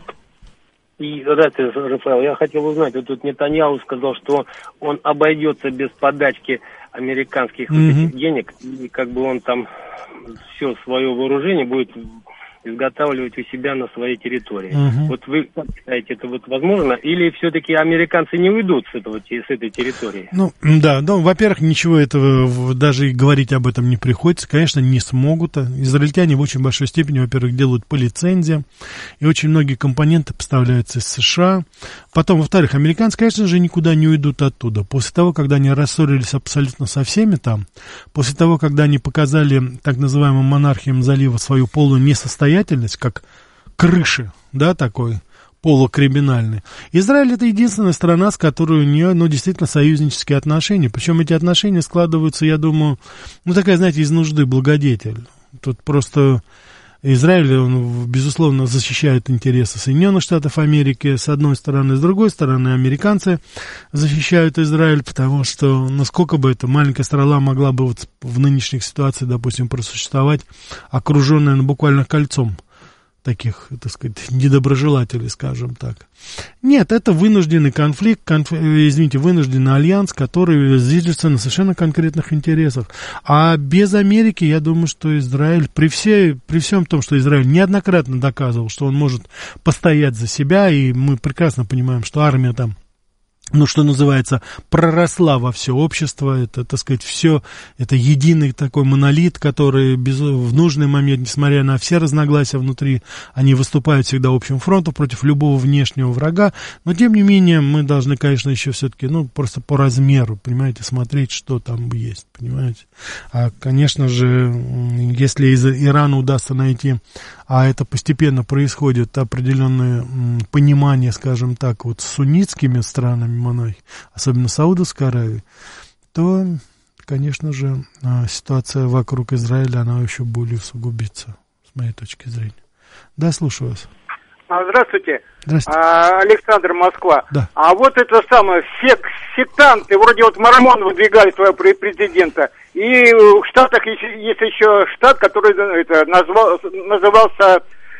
S10: И, здравствуйте, Рафаэль, я хотел узнать, вот тут Нетаньяху сказал, что он обойдется без подачки американских mm-hmm. денег, и как бы он там все свое вооружение будет изготавливать у себя на своей территории. Uh-huh. Вот вы как считаете, это вот возможно? Или все-таки американцы не уйдут с, этого, с этой территории?
S1: Ну, да, ну, во-первых, ничего этого, даже говорить об этом не приходится. Конечно, не смогут. Израильтяне в очень большой степени, во-первых, делают по лицензиям, и очень многие компоненты поставляются из США. Потом, во-вторых, американцы, конечно же, никуда не уйдут оттуда. После того, когда они рассорились абсолютно со всеми там, после того, когда они показали так называемым монархиям залива свою полную несостоятельность, как крыши, да, такой полукриминальный. Израиль — это единственная страна, с которой у нее, ну, действительно союзнические отношения. Причем эти отношения складываются, я думаю, ну, такая, знаете, из нужды благодетель. Тут просто Израиль, он, безусловно, защищает интересы Соединенных Штатов Америки, с одной стороны, с другой стороны, американцы защищают Израиль, потому что, насколько бы эта маленькая страна могла бы вот в нынешних ситуациях, допустим, просуществовать, окруженная, ну, буквально кольцом таких, так сказать, недоброжелателей, скажем так. Нет, это вынужденный конфликт, конф... извините, вынужденный альянс, который зиждется на совершенно конкретных интересах. А без Америки, я думаю, что Израиль, при, всей, при всем том, что Израиль неоднократно доказывал, что он может постоять за себя, и мы прекрасно понимаем, что армия там, ну, что называется, проросла во все общество, это, так сказать, все, это единый такой монолит, который без, в нужный момент, несмотря на все разногласия внутри, они выступают всегда общим фронтом против любого внешнего врага, но, тем не менее, мы должны, конечно, еще все-таки, ну, просто по размеру, понимаете, смотреть, что там есть, понимаете. А, конечно же, если из Ирана удастся найти, а это постепенно происходит, определенное понимание, скажем так, вот с суннитскими странами, монархии, особенно Саудовской Аравии, то, конечно же, ситуация вокруг Израиля, она еще более усугубится, с моей точки зрения. Да, слушаю вас.
S2: Здравствуйте.
S1: Здравствуйте.
S2: А, Александр, Москва.
S1: Да.
S2: А вот это самое, сек, сектанты, вроде вот Мормон выдвигали своего президента, и в Штатах есть, есть еще штат, который это, назвал, назывался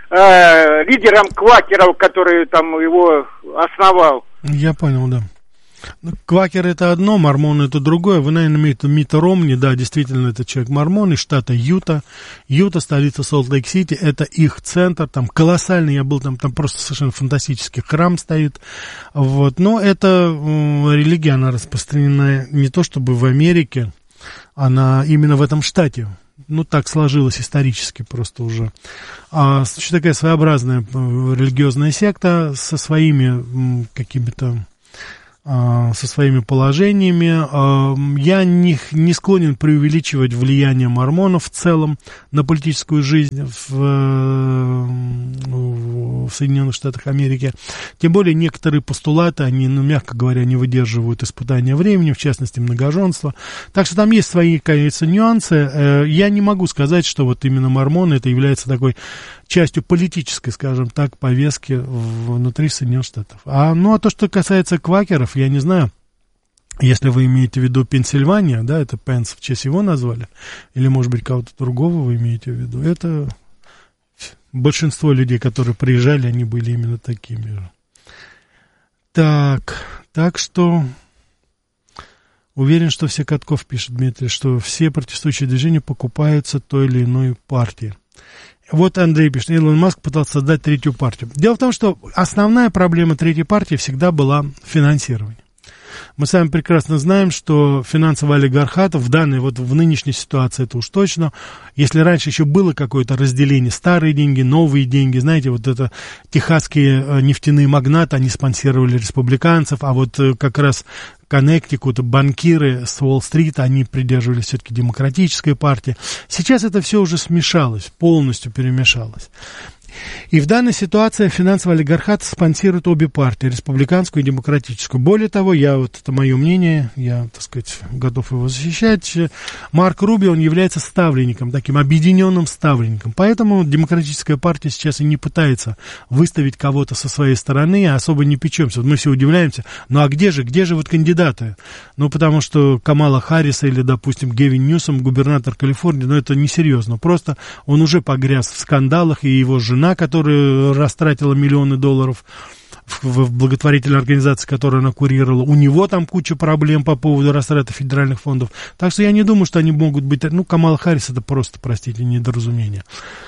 S2: э, лидером квакеров, который там его основал.
S1: Я понял, да. Квакер это одно, мормон это другое. Вы, наверное, имеете Митта Ромни, да, действительно, это человек-мормон из штата Юта. Юта, столица Солт-Лейк-Сити, это их центр, там колоссальный, я был там, там просто совершенно фантастический храм стоит. Вот. Но эта э, религия, она распространена не то чтобы в Америке, она именно в этом штате. Ну, так сложилось исторически просто уже. А, очень такая своеобразная религиозная секта со своими м, какими-то... со своими положениями. Я не, не склонен преувеличивать влияние мормонов в целом на политическую жизнь в, в Соединенных Штатах Америки. Тем более некоторые постулаты, они, ну, мягко говоря, не выдерживают испытания времени, в частности, многоженство. Так что там есть свои, конечно, нюансы. Я не могу сказать, что вот именно мормоны это является такой частью политической, скажем так, повестки внутри Соединенных Штатов. А, ну, а то, что касается квакеров, я не знаю, если вы имеете в виду Пенсильвания, да, это Пенс, в честь его назвали, или, может быть, кого-то другого вы имеете в виду, это большинство людей, которые приезжали, они были именно такими же. Так, так что... Уверен, что все Катков, пишет Дмитрий, что все протестующие движения покупаются той или иной партией. Вот Андрей пишет, Илон Маск пытался создать третью партию. Дело в том, что основная проблема третьей партии всегда была финансирование. Мы с вами прекрасно знаем, что финансовый олигархат в данной, вот в нынешней ситуации это уж точно. Если раньше еще было какое-то разделение, старые деньги, новые деньги, знаете, вот это техасские нефтяные магнаты, они спонсировали республиканцев, а вот как раз Коннектикут, банкиры с Уолл-стрита, они придерживались все-таки демократической партии. Сейчас это все уже смешалось, полностью перемешалось. И в данной ситуации финансовый олигархат спонсирует обе партии, республиканскую и демократическую. Более того, я, вот это мое мнение, я, так сказать, готов его защищать. Марк Руби, он является ставленником, таким объединенным ставленником. Поэтому демократическая партия сейчас и не пытается выставить кого-то со своей стороны, а особо не печемся. Вот мы все удивляемся, ну а где же, где же вот кандидаты? Ну, потому что Камала Харриса или, допустим, Гевин Ньюсом, губернатор Калифорнии, ну, это несерьезно. Просто он уже погряз в скандалах, и его жена, которая растратила миллионы долларов в, в благотворительной организации, которую она курировала, у него там куча проблем по поводу растрата федеральных фондов. Так что я не думаю, что они могут быть... Ну, Камала Харрис это просто, простите, недоразумение.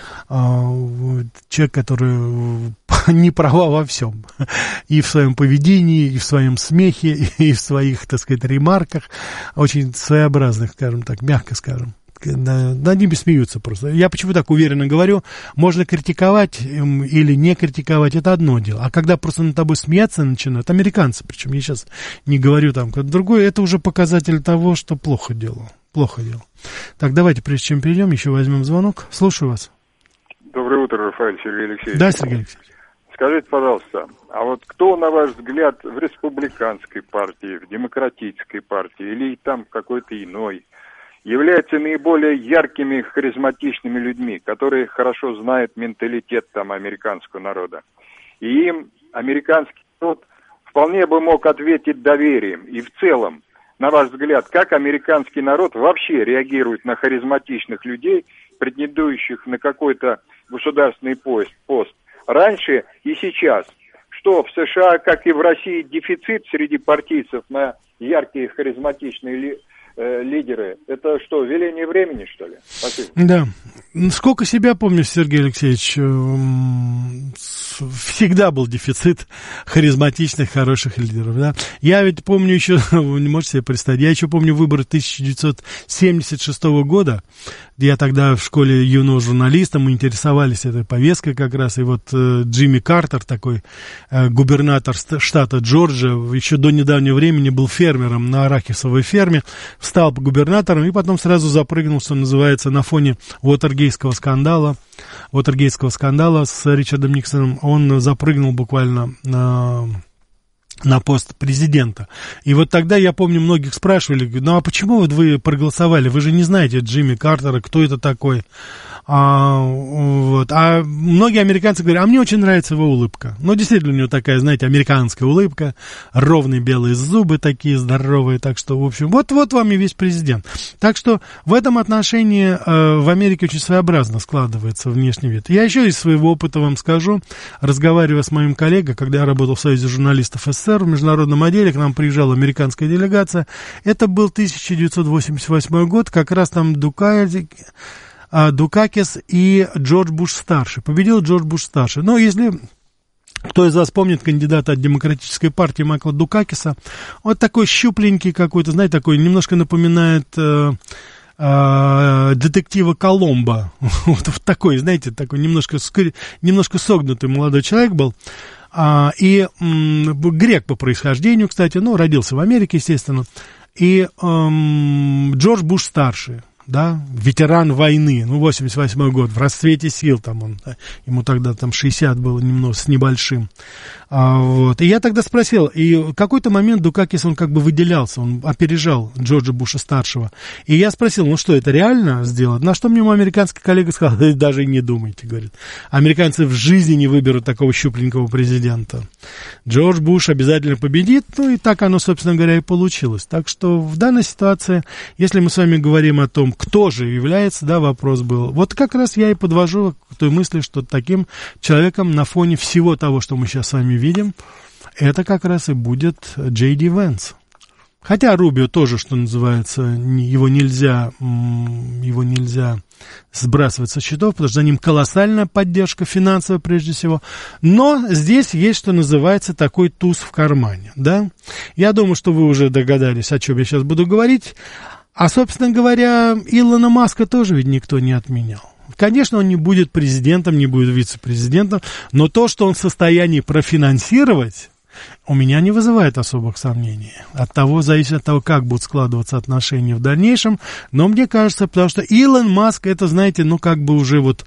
S1: А, человек, который не права во всем. И в своем поведении, и в своем смехе, и в своих, так сказать, ремарках. Очень своеобразных, скажем так, мягко скажем. Над ними смеются просто. Я почему так уверенно говорю, можно критиковать или не критиковать, это одно дело. А когда просто над тобой смеяться начинают, американцы, причем я сейчас не говорю там как другое, это уже показатель того, что плохо дело. Плохо дело. Так, давайте, прежде чем перейдем, еще возьмем звонок. Слушаю вас.
S11: Доброе утро, Рафаэль, Сергей Алексеевич.
S1: Да, Сергей Алексеевич.
S11: Скажите, пожалуйста, а вот кто, на ваш взгляд, в республиканской партии, в демократической партии или там какой-то иной, являются наиболее яркими, харизматичными людьми, которые хорошо знают менталитет там американского народа? И им американский народ вполне бы мог ответить доверием. И в целом, на ваш взгляд, как американский народ вообще реагирует на харизматичных людей, претендующих на какой-то государственный пост, пост раньше и сейчас? Что в США, как и в России, дефицит среди партийцев на яркие харизматичные ли, э, лидеры? Это что, веление времени, что ли? Спасибо.
S1: Да. Сколько себя помню, Сергей Алексеевич, всегда был дефицит харизматичных, хороших лидеров, да. Я ведь помню еще, вы не можете себе представить, я еще помню выборы тысяча девятьсот семьдесят шестого года. Я тогда в школе юного журналиста, мы интересовались этой повесткой как раз, и вот э, Джимми Картер, такой э, губернатор штата Джорджия, еще до недавнего времени был фермером на арахисовой ферме, стал губернатором и потом сразу запрыгнул, что называется, на фоне Уотергейтского скандала, Уотергейтского скандала с Ричардом Никсоном, он запрыгнул буквально на... на пост президента. И вот тогда, я помню, многих спрашивали, ну а почему вот вы проголосовали? Вы же не знаете Джимми Картера, кто это такой? А, вот. А многие американцы говорят, а мне очень нравится его улыбка. Ну, действительно, у него такая, знаете, американская улыбка, ровные белые зубы такие здоровые, так что, в общем, вот-вот вам и весь президент. Так что в этом отношении э, в Америке очень своеобразно складывается внешний вид. Я еще из своего опыта вам скажу, разговаривая с моим коллегой, когда я работал в Союзе журналистов СССР, в международном отделе, к нам приезжала американская делегация, это был тысяча девятьсот восемьдесят восьмой год, как раз там Дукакис, Дукакис и Джордж Буш-старший. Победил Джордж Буш-старший. Но если кто из вас помнит кандидата от Демократической партии Майкла Дукакиса, вот такой щупленький какой-то, знаете, такой немножко напоминает э, э, детектива Коломбо. Вот такой, знаете, такой немножко, немножко согнутый молодой человек был. А, и м, грек по происхождению, кстати, ну, родился в Америке, естественно. И м, Джордж Буш-старший. Да, ветеран войны, ну, восемьдесят восьмой год, в расцвете сил, там он, да, ему тогда там шестьдесят было немного, с небольшим, а, вот, и я тогда спросил, и в какой-то момент Дукакис, он как бы выделялся, он опережал Джорджа Буша-старшего, и я спросил, ну, что, это реально сделать? На что мне мой американский коллега сказал, да, даже и не думайте, говорит, американцы в жизни не выберут такого щупленького президента, Джордж Буш обязательно победит, ну, и так оно, собственно говоря, и получилось, так что в данной ситуации, если мы с вами говорим о том, кто же является, да, вопрос был. Вот как раз я и подвожу к той мысли, что таким человеком на фоне всего того, что мы сейчас с вами видим, это как раз и будет Джей Ди Венс. Хотя Рубио тоже, что называется, его нельзя, его нельзя сбрасывать со счетов, потому что за ним колоссальная поддержка финансовая прежде всего. Но здесь есть, что называется, такой туз в кармане, да. Я думаю, что вы уже догадались, о чем я сейчас буду говорить. А, собственно говоря, Илона Маска тоже ведь никто не отменял. Конечно, он не будет президентом, не будет вице-президентом, но то, что он в состоянии профинансировать, у меня не вызывает особых сомнений. От того, зависит от того, как будут складываться отношения в дальнейшем. Но мне кажется, потому что Илон Маск, это, знаете, ну, как бы уже вот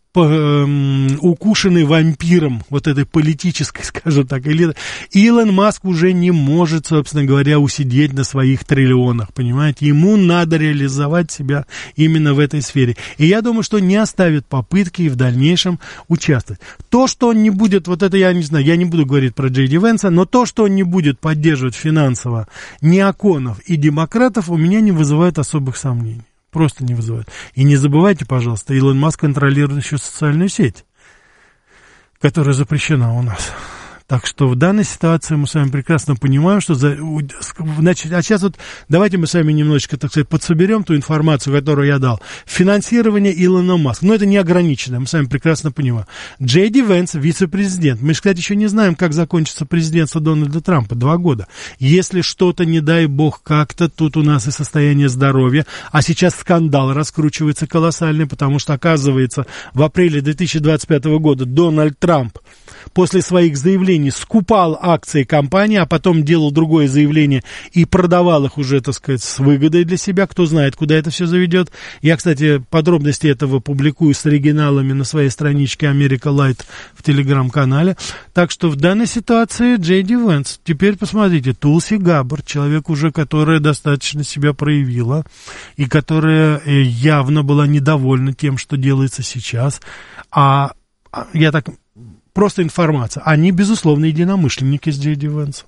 S1: укушенный вампиром вот этой политической, скажем так, элиты, Илон Маск уже не может, собственно говоря, усидеть на своих триллионах, понимаете? Ему надо реализовать себя именно в этой сфере. И я думаю, что не оставит попытки и в дальнейшем участвовать. То, что он не будет, вот это я не знаю, я не буду говорить про Джей Ди Венса, но то, что он не будет поддерживать финансово неоконов и демократов, у меня не вызывает особых сомнений. Просто не вызывает. И не забывайте, пожалуйста, Илон Маск контролирует еще социальную сеть, которая запрещена у нас. Так что в данной ситуации мы с вами прекрасно понимаем, что... За, значит, а сейчас вот давайте мы с вами немножечко, так сказать, подсоберем ту информацию, которую я дал. Финансирование Илона Маска. Но это не ограничено, мы с вами прекрасно понимаем. Джей Ди Венс, вице-президент. Мы, кстати, еще не знаем, как закончится президентство Дональда Трампа. Два года. Если что-то, не дай бог, как-то, тут у нас и состояние здоровья. А сейчас скандал раскручивается колоссальный, потому что, оказывается, в апреле две тысячи двадцать пятого года Дональд Трамп после своих заявлений скупал акции компании, а потом делал другое заявление и продавал их уже, так сказать, с выгодой для себя. Кто знает, куда это все заведет. Я, кстати, подробности этого публикую с оригиналами на своей страничке America Light в телеграм-канале. Так что в данной ситуации Джей Ди Венс. Теперь посмотрите, Тулси Габбард, человек уже, которая достаточно себя проявила и которая явно была недовольна тем, что делается сейчас. А я так... Просто информация. Они, безусловно, единомышленники с Джей Ди Венсом.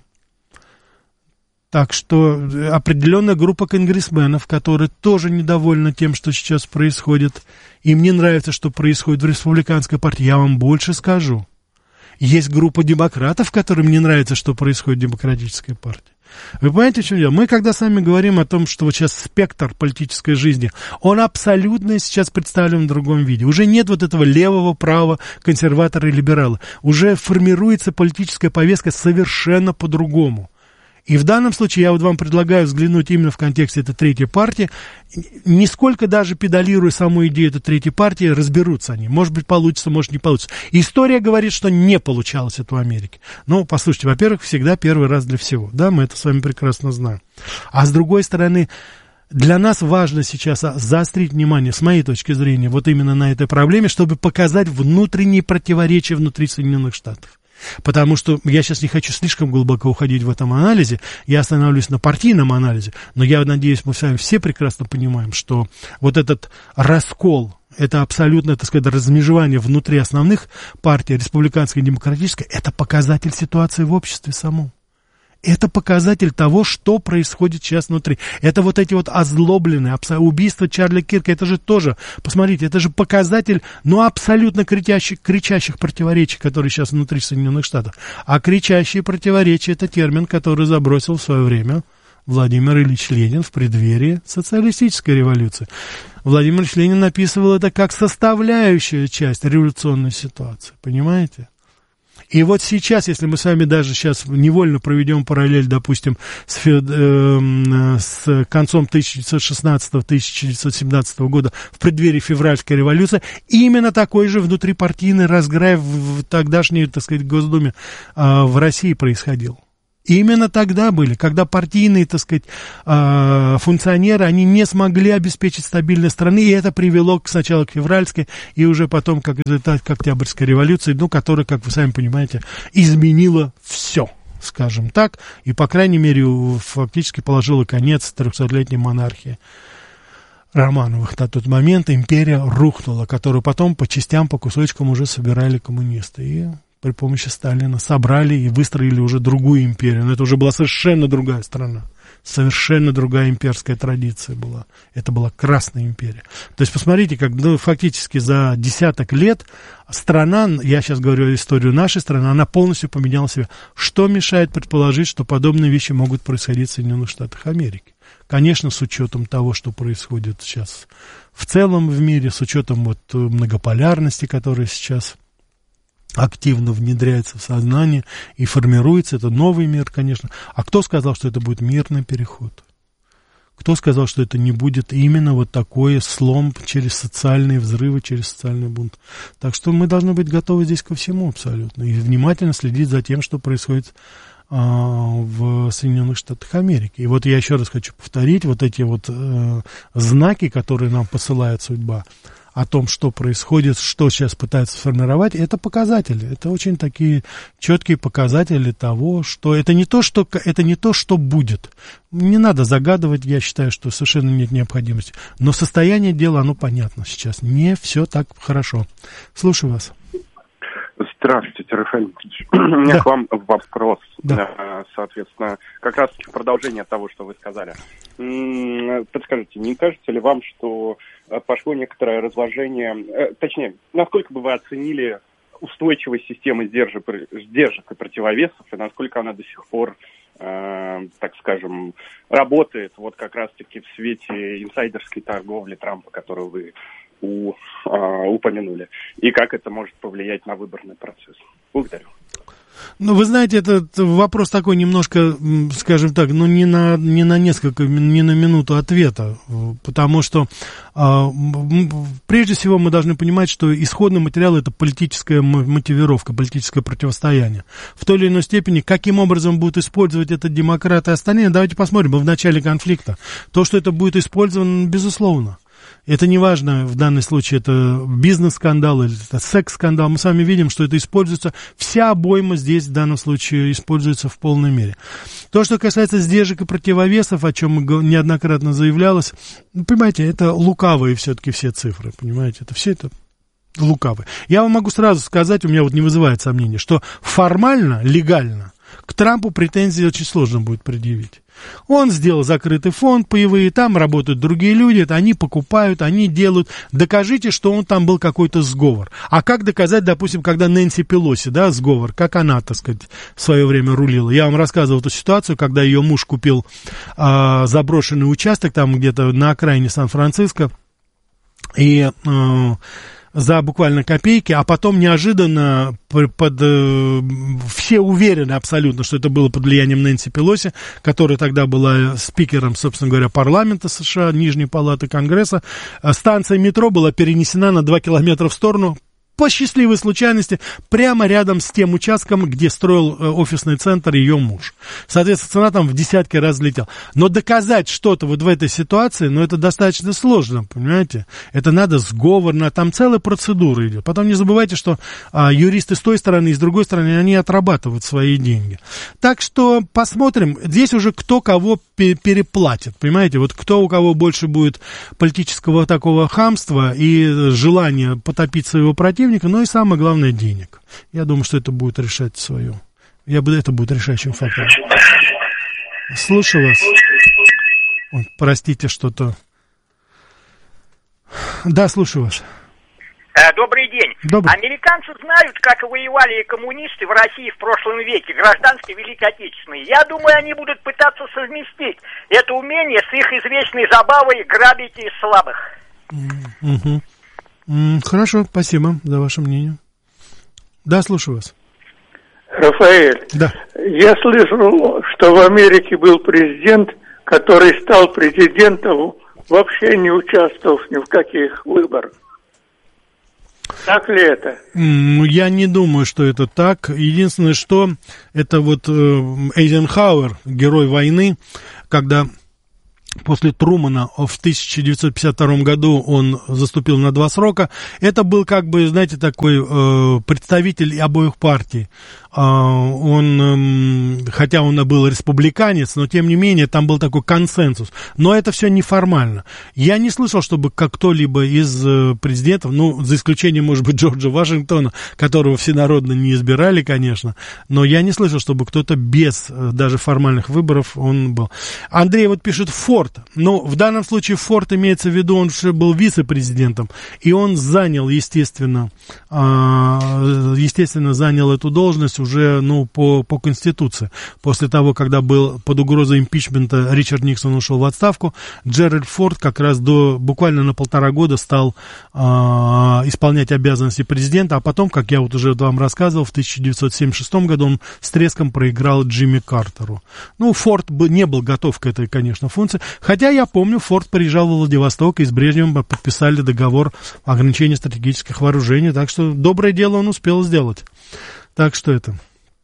S1: Так что определенная группа конгрессменов, которые тоже недовольны тем, что сейчас происходит, им не нравится, что происходит в республиканской партии. Я вам больше скажу. Есть группа демократов, которым не нравится, что происходит в демократической партии. Вы понимаете, в чем дело? Мы, когда с вами говорим о том, что вот сейчас спектр политической жизни, он абсолютно сейчас представлен в другом виде. Уже нет вот этого левого, правого, консерватора и либерала. Уже формируется политическая повестка совершенно по-другому. И в данном случае я вот вам предлагаю взглянуть именно в контексте этой третьей партии. Нисколько даже педалируя саму идею этой третьей партии, разберутся они. Может быть, получится, может, не получится. История говорит, что не получалось это в Америке. Но, послушайте, во-первых, всегда первый раз для всего. Да, мы это с вами прекрасно знаем. А с другой стороны, для нас важно сейчас заострить внимание, с моей точки зрения, вот именно на этой проблеме, чтобы показать внутренние противоречия внутри Соединенных Штатов. Потому что я сейчас не хочу слишком глубоко уходить в этом анализе, я остановлюсь на партийном анализе, но я надеюсь, мы с вами все прекрасно понимаем, что вот этот раскол, это абсолютно, так сказать, размежевание внутри основных партий, республиканской и демократической, это показатель ситуации в обществе самом. Это показатель того, что происходит сейчас внутри. Это вот эти вот озлобленные, убийство Чарли Кирка, это же тоже, посмотрите, это же показатель, ну, абсолютно кричащих, кричащих противоречий, которые сейчас внутри Соединенных Штатов. А кричащие противоречия — это термин, который забросил в свое время Владимир Ильич Ленин в преддверии социалистической революции. Владимир Ильич Ленин описывал это как составляющую часть революционной ситуации, понимаете? И вот сейчас, если мы с вами даже сейчас невольно проведем параллель, допустим, с, э, с концом тысяча девятьсот шестнадцатого — тысяча девятьсот семнадцатого года, в преддверии февральской революции, именно такой же внутрипартийный разграй в тогдашней, так сказать, Госдуме э, в России происходил. Именно тогда были, когда партийные, так сказать, функционеры, они не смогли обеспечить стабильность страны, и это привело сначала к февральской, и уже потом как результат к Октябрьской революции, ну, которая, как вы сами понимаете, изменила все, скажем так, и, по крайней мере, фактически положила конец трехсотлетней монархии Романовых. На тот момент империя рухнула, которую потом по частям, по кусочкам уже собирали коммунисты, и при помощи Сталина собрали и выстроили уже другую империю. Но это уже была совершенно другая страна. Совершенно другая имперская традиция была. Это была Красная империя. То есть, посмотрите, как ну, фактически за десяток лет страна, я сейчас говорю историю нашей страны, она полностью поменяла себя. Что мешает предположить, что подобные вещи могут происходить в Соединенных Штатах Америки? Конечно, с учетом того, что происходит сейчас в целом в мире, с учетом вот многополярности, которая сейчас активно внедряется в сознание и формируется. Это новый мир, конечно. А кто сказал, что это будет мирный переход? Кто сказал, что это не будет именно вот такой слом через социальные взрывы, через социальный бунт? Так что мы должны быть готовы здесь ко всему абсолютно. И внимательно следить за тем, что происходит а, в Соединенных Штатах Америки. И вот я еще раз хочу повторить, вот эти вот а, знаки, которые нам посылает судьба, о том, что происходит, что сейчас пытаются сформировать, это показатели. Это очень такие четкие показатели того, что это не то, что, это не то, что будет. Не надо загадывать, я считаю, что совершенно нет необходимости. Но состояние дела, оно понятно сейчас. Не все так хорошо. Слушаю вас.
S12: Здравствуйте, Рафаэль Дмитриевич. У меня
S1: да.
S12: к вам вопрос.
S1: Да.
S12: Соответственно, как раз продолжение того, что вы сказали. Подскажите, не кажется ли вам, что пошло некоторое разложение, точнее, насколько бы вы оценили устойчивость системы сдержек, сдержек и противовесов, и насколько она до сих пор, э, так скажем, работает, вот как раз-таки в свете инсайдерской торговли Трампа, которую вы у, э, упомянули, и как это может повлиять на выборный процесс? Благодарю.
S1: Ну, вы знаете, этот вопрос такой немножко, скажем так, ну, не на, не на несколько, не на минуту ответа, потому что э, прежде всего мы должны понимать, что исходный материал — это политическая мотивировка, политическое противостояние. В той или иной степени, каким образом будут использовать это демократы и остальные, давайте посмотрим, мы в начале конфликта. То, что это будет использовано, безусловно. Это не важно, в данном случае это бизнес-скандал или это секс-скандал. Мы с вами видим, что это используется, вся обойма здесь в данном случае используется в полной мере. То, что касается сдержек и противовесов, о чем неоднократно заявлялось, понимаете, это лукавые все-таки все цифры, понимаете, это все это лукавые. Я вам могу сразу сказать, у меня вот не вызывает сомнения, что формально, легально к Трампу претензии очень сложно будет предъявить. Он сделал закрытый фонд паевые, там работают другие люди, это они покупают, они делают. Докажите, что он там был какой-то сговор. А как доказать, допустим, когда Нэнси Пелоси, да, сговор, как она, так сказать, в свое время рулила? Я вам рассказывал эту ситуацию, когда ее муж купил а, заброшенный участок там где-то на окраине Сан-Франциско, и а, за буквально копейки, а потом неожиданно под, э, все уверены абсолютно, что это было под влиянием Нэнси Пелоси, которая тогда была спикером, собственно говоря, парламента США, Нижней палаты Конгресса. Станция метро была перенесена на два километра в сторону по счастливой случайности прямо рядом с тем участком, где строил э, офисный центр ее муж. Соответственно, цена там в десятки раз взлетела. Но доказать что-то вот в этой ситуации, ну, это достаточно сложно, понимаете? Это надо сговор, на, там целая процедура идет. Потом не забывайте, что а, юристы с той стороны и с другой стороны, они отрабатывают свои деньги. Так что посмотрим. Здесь уже кто кого переплатит, понимаете? Вот кто у кого больше будет политического такого хамства и желания потопить своего противника, ну и самое главное, денег. Я думаю, что это будет решать свое. Я бы, это будет решающим фактором. Слушаю вас. Ой, простите, что-то... Да, слушаю вас.
S13: Добрый день.
S1: Добрый.
S13: Американцы знают, как воевали коммунисты в России в прошлом веке, гражданской Великой Отечественной. Я думаю, они будут пытаться совместить это умение с их извечной забавой грабить из слабых.
S1: Угу. Хорошо, спасибо за ваше мнение. Да, слушаю вас.
S14: Рафаэль,
S1: да.
S14: Я слышал, что в Америке был президент, который стал президентом, вообще не участвовав ни в каких выборах. Так ли это?
S1: Я не думаю, что это так. Единственное, что это вот Эйзенхауэр, герой войны, когда... После Трумана в тысяча девятьсот пятьдесят втором году он заступил на два срока. Это был, как бы, знаете, такой э, представитель обоих партий. Э, он, э, хотя он был республиканец, но тем не менее там был такой консенсус. Но это все неформально. Я не слышал, чтобы как кто-либо из э, президентов, ну, за исключением, может быть, Джорджа Вашингтона, которого всенародно не избирали, конечно, но я не слышал, чтобы кто-то без э, даже формальных выборов он был. Андрей вот пишет, Форд. Но в данном случае Форд имеется в виду, он же был вице-президентом, и он занял, естественно, естественно, занял эту должность уже, ну, по, по Конституции. После того, когда был под угрозой импичмента, Ричард Никсон ушел в отставку, Джеральд Форд как раз до, буквально на полтора года стал а, исполнять обязанности президента, а потом, как я вот уже вам рассказывал, в тысяча девятьсот семьдесят шестом году он с треском проиграл Джимми Картеру. Ну, Форд не был готов к этой, конечно, функции. Хотя я помню, Форд приезжал в Владивосток, и с Брежневым подписали договор о ограничении стратегических вооружений, так что доброе дело он успел сделать. Так что это...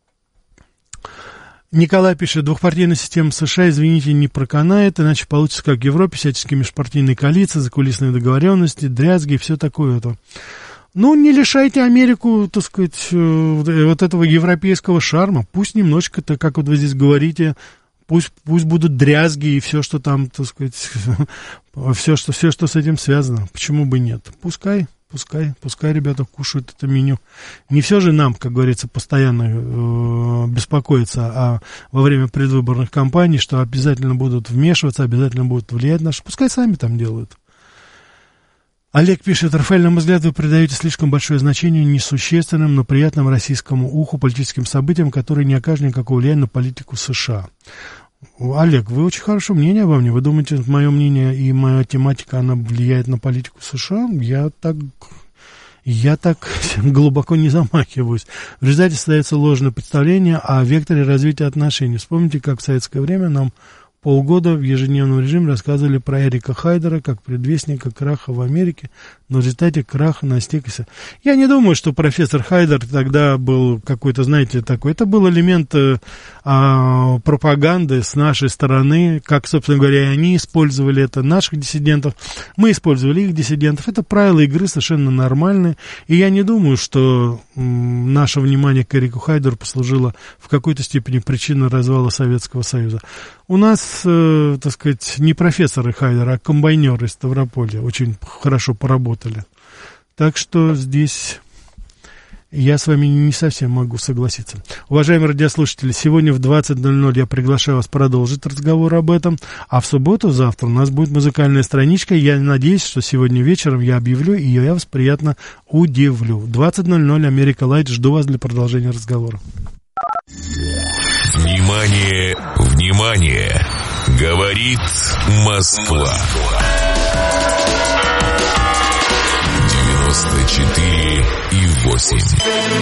S1: Николай пишет, двухпартийная система США, извините, не проканает, иначе получится, как в Европе, всяческие межпартийные коалиции, закулисные договоренности, дрязги и все такое это. Ну, не лишайте Америку, так сказать, вот этого европейского шарма. Пусть немножечко-то, как вот вы здесь говорите... Пусть, пусть будут дрязги и все, что там, так сказать, все что, все, что с этим связано. Почему бы нет? Пускай, пускай, пускай ребята кушают это меню. Не все же нам, как говорится, постоянно э, беспокоиться а во время предвыборных кампаний, что обязательно будут вмешиваться, обязательно будут влиять на что. Пускай сами там делают. Олег пишет, Рафаэль, на мой взгляд, вы придаете слишком большое значение несущественным, но приятным российскому уху политическим событиям, которые не окажут никакого влияния на политику США. Олег, вы очень хорошее мнение обо мне. Вы думаете, мое мнение и моя тематика, она влияет на политику США? Я так, я так глубоко не замахиваюсь. В результате создается ложное представление о векторе развития отношений. Вспомните, как в советское время нам полгода в ежедневном режиме рассказывали про Эрика Хайдера как предвестника краха в Америке, но в результате краха настиг. Я не думаю, что профессор Хайдер тогда был какой-то, знаете, такой. Это был элемент а, пропаганды с нашей стороны, как, собственно говоря, они использовали это, наших диссидентов, мы использовали их диссидентов. Это правила игры совершенно нормальные, и я не думаю, что м, наше внимание к Эрику Хайдеру послужило в какой-то степени причиной развала Советского Союза. У нас, э, так сказать, не профессоры Хайдера, а комбайнеры из Ставрополья очень хорошо поработали. Так что здесь я с вами не совсем могу согласиться. Уважаемые радиослушатели, сегодня в двадцать ноль ноль я приглашаю вас продолжить разговор об этом, а в субботу, завтра, у нас будет музыкальная страничка. Я надеюсь, что сегодня вечером я объявлю, и я вас приятно удивлю. двадцать ноль ноль, Америка Лайт, жду вас для продолжения разговора.
S3: Внимание, внимание! Говорит Москва. девяносто четыре и восемь.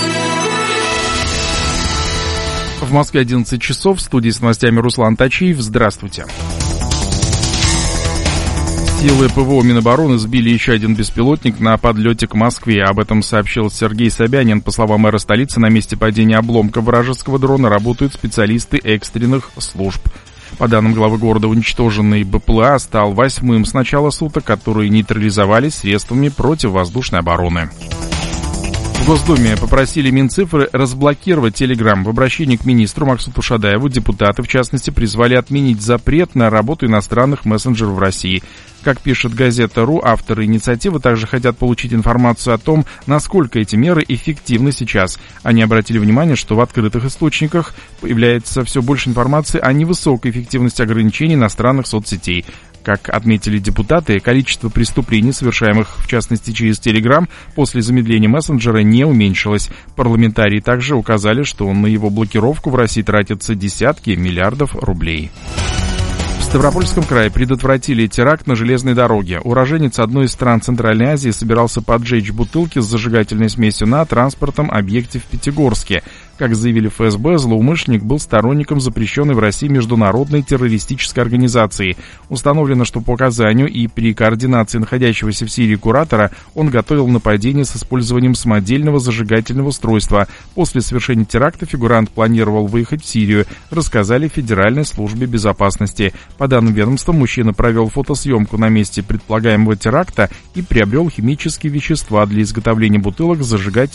S4: В Москве одиннадцать часов. В студии с новостями Руслан Тачиев. Здравствуйте. Силы ПВО Минобороны сбили еще один беспилотник на подлете к Москве. Об этом сообщил Сергей Собянин. По словам мэра столицы, на месте падения обломка вражеского дрона работают специалисты экстренных служб. По данным главы города, уничтоженный БПЛА стал восьмым с начала суток, которые нейтрализовались средствами противовоздушной обороны. В Госдуме попросили Минцифры разблокировать Телеграм. В обращении к министру Максуту Шадаеву депутаты, в частности, призвали отменить запрет на работу иностранных мессенджеров в России. Как пишет газета РУ, авторы инициативы также хотят получить информацию о том, насколько эти меры эффективны сейчас. Они обратили внимание, что в открытых источниках появляется все больше информации о невысокой эффективности ограничений иностранных соцсетей. Как отметили депутаты, количество преступлений, совершаемых в частности через Telegram, после замедления мессенджера не уменьшилось. Парламентарии также указали, что на его блокировку в России тратятся десятки миллиардов рублей. В Ставропольском крае предотвратили теракт на железной дороге. Уроженец одной из стран Центральной Азии собирался поджечь бутылки с зажигательной смесью на транспортном объекте в Пятигорске. Как заявили эф эс бэ, злоумышленник был сторонником запрещенной в России международной террористической организации. Установлено, что по указанию и при координации находящегося в Сирии куратора он готовил нападение с использованием самодельного зажигательного устройства. После совершения теракта фигурант планировал выехать в Сирию, рассказали в Федеральной службе безопасности. По данным ведомства, мужчина провел фотосъемку на месте предполагаемого теракта и приобрел химические вещества для изготовления бутылок с зажигательным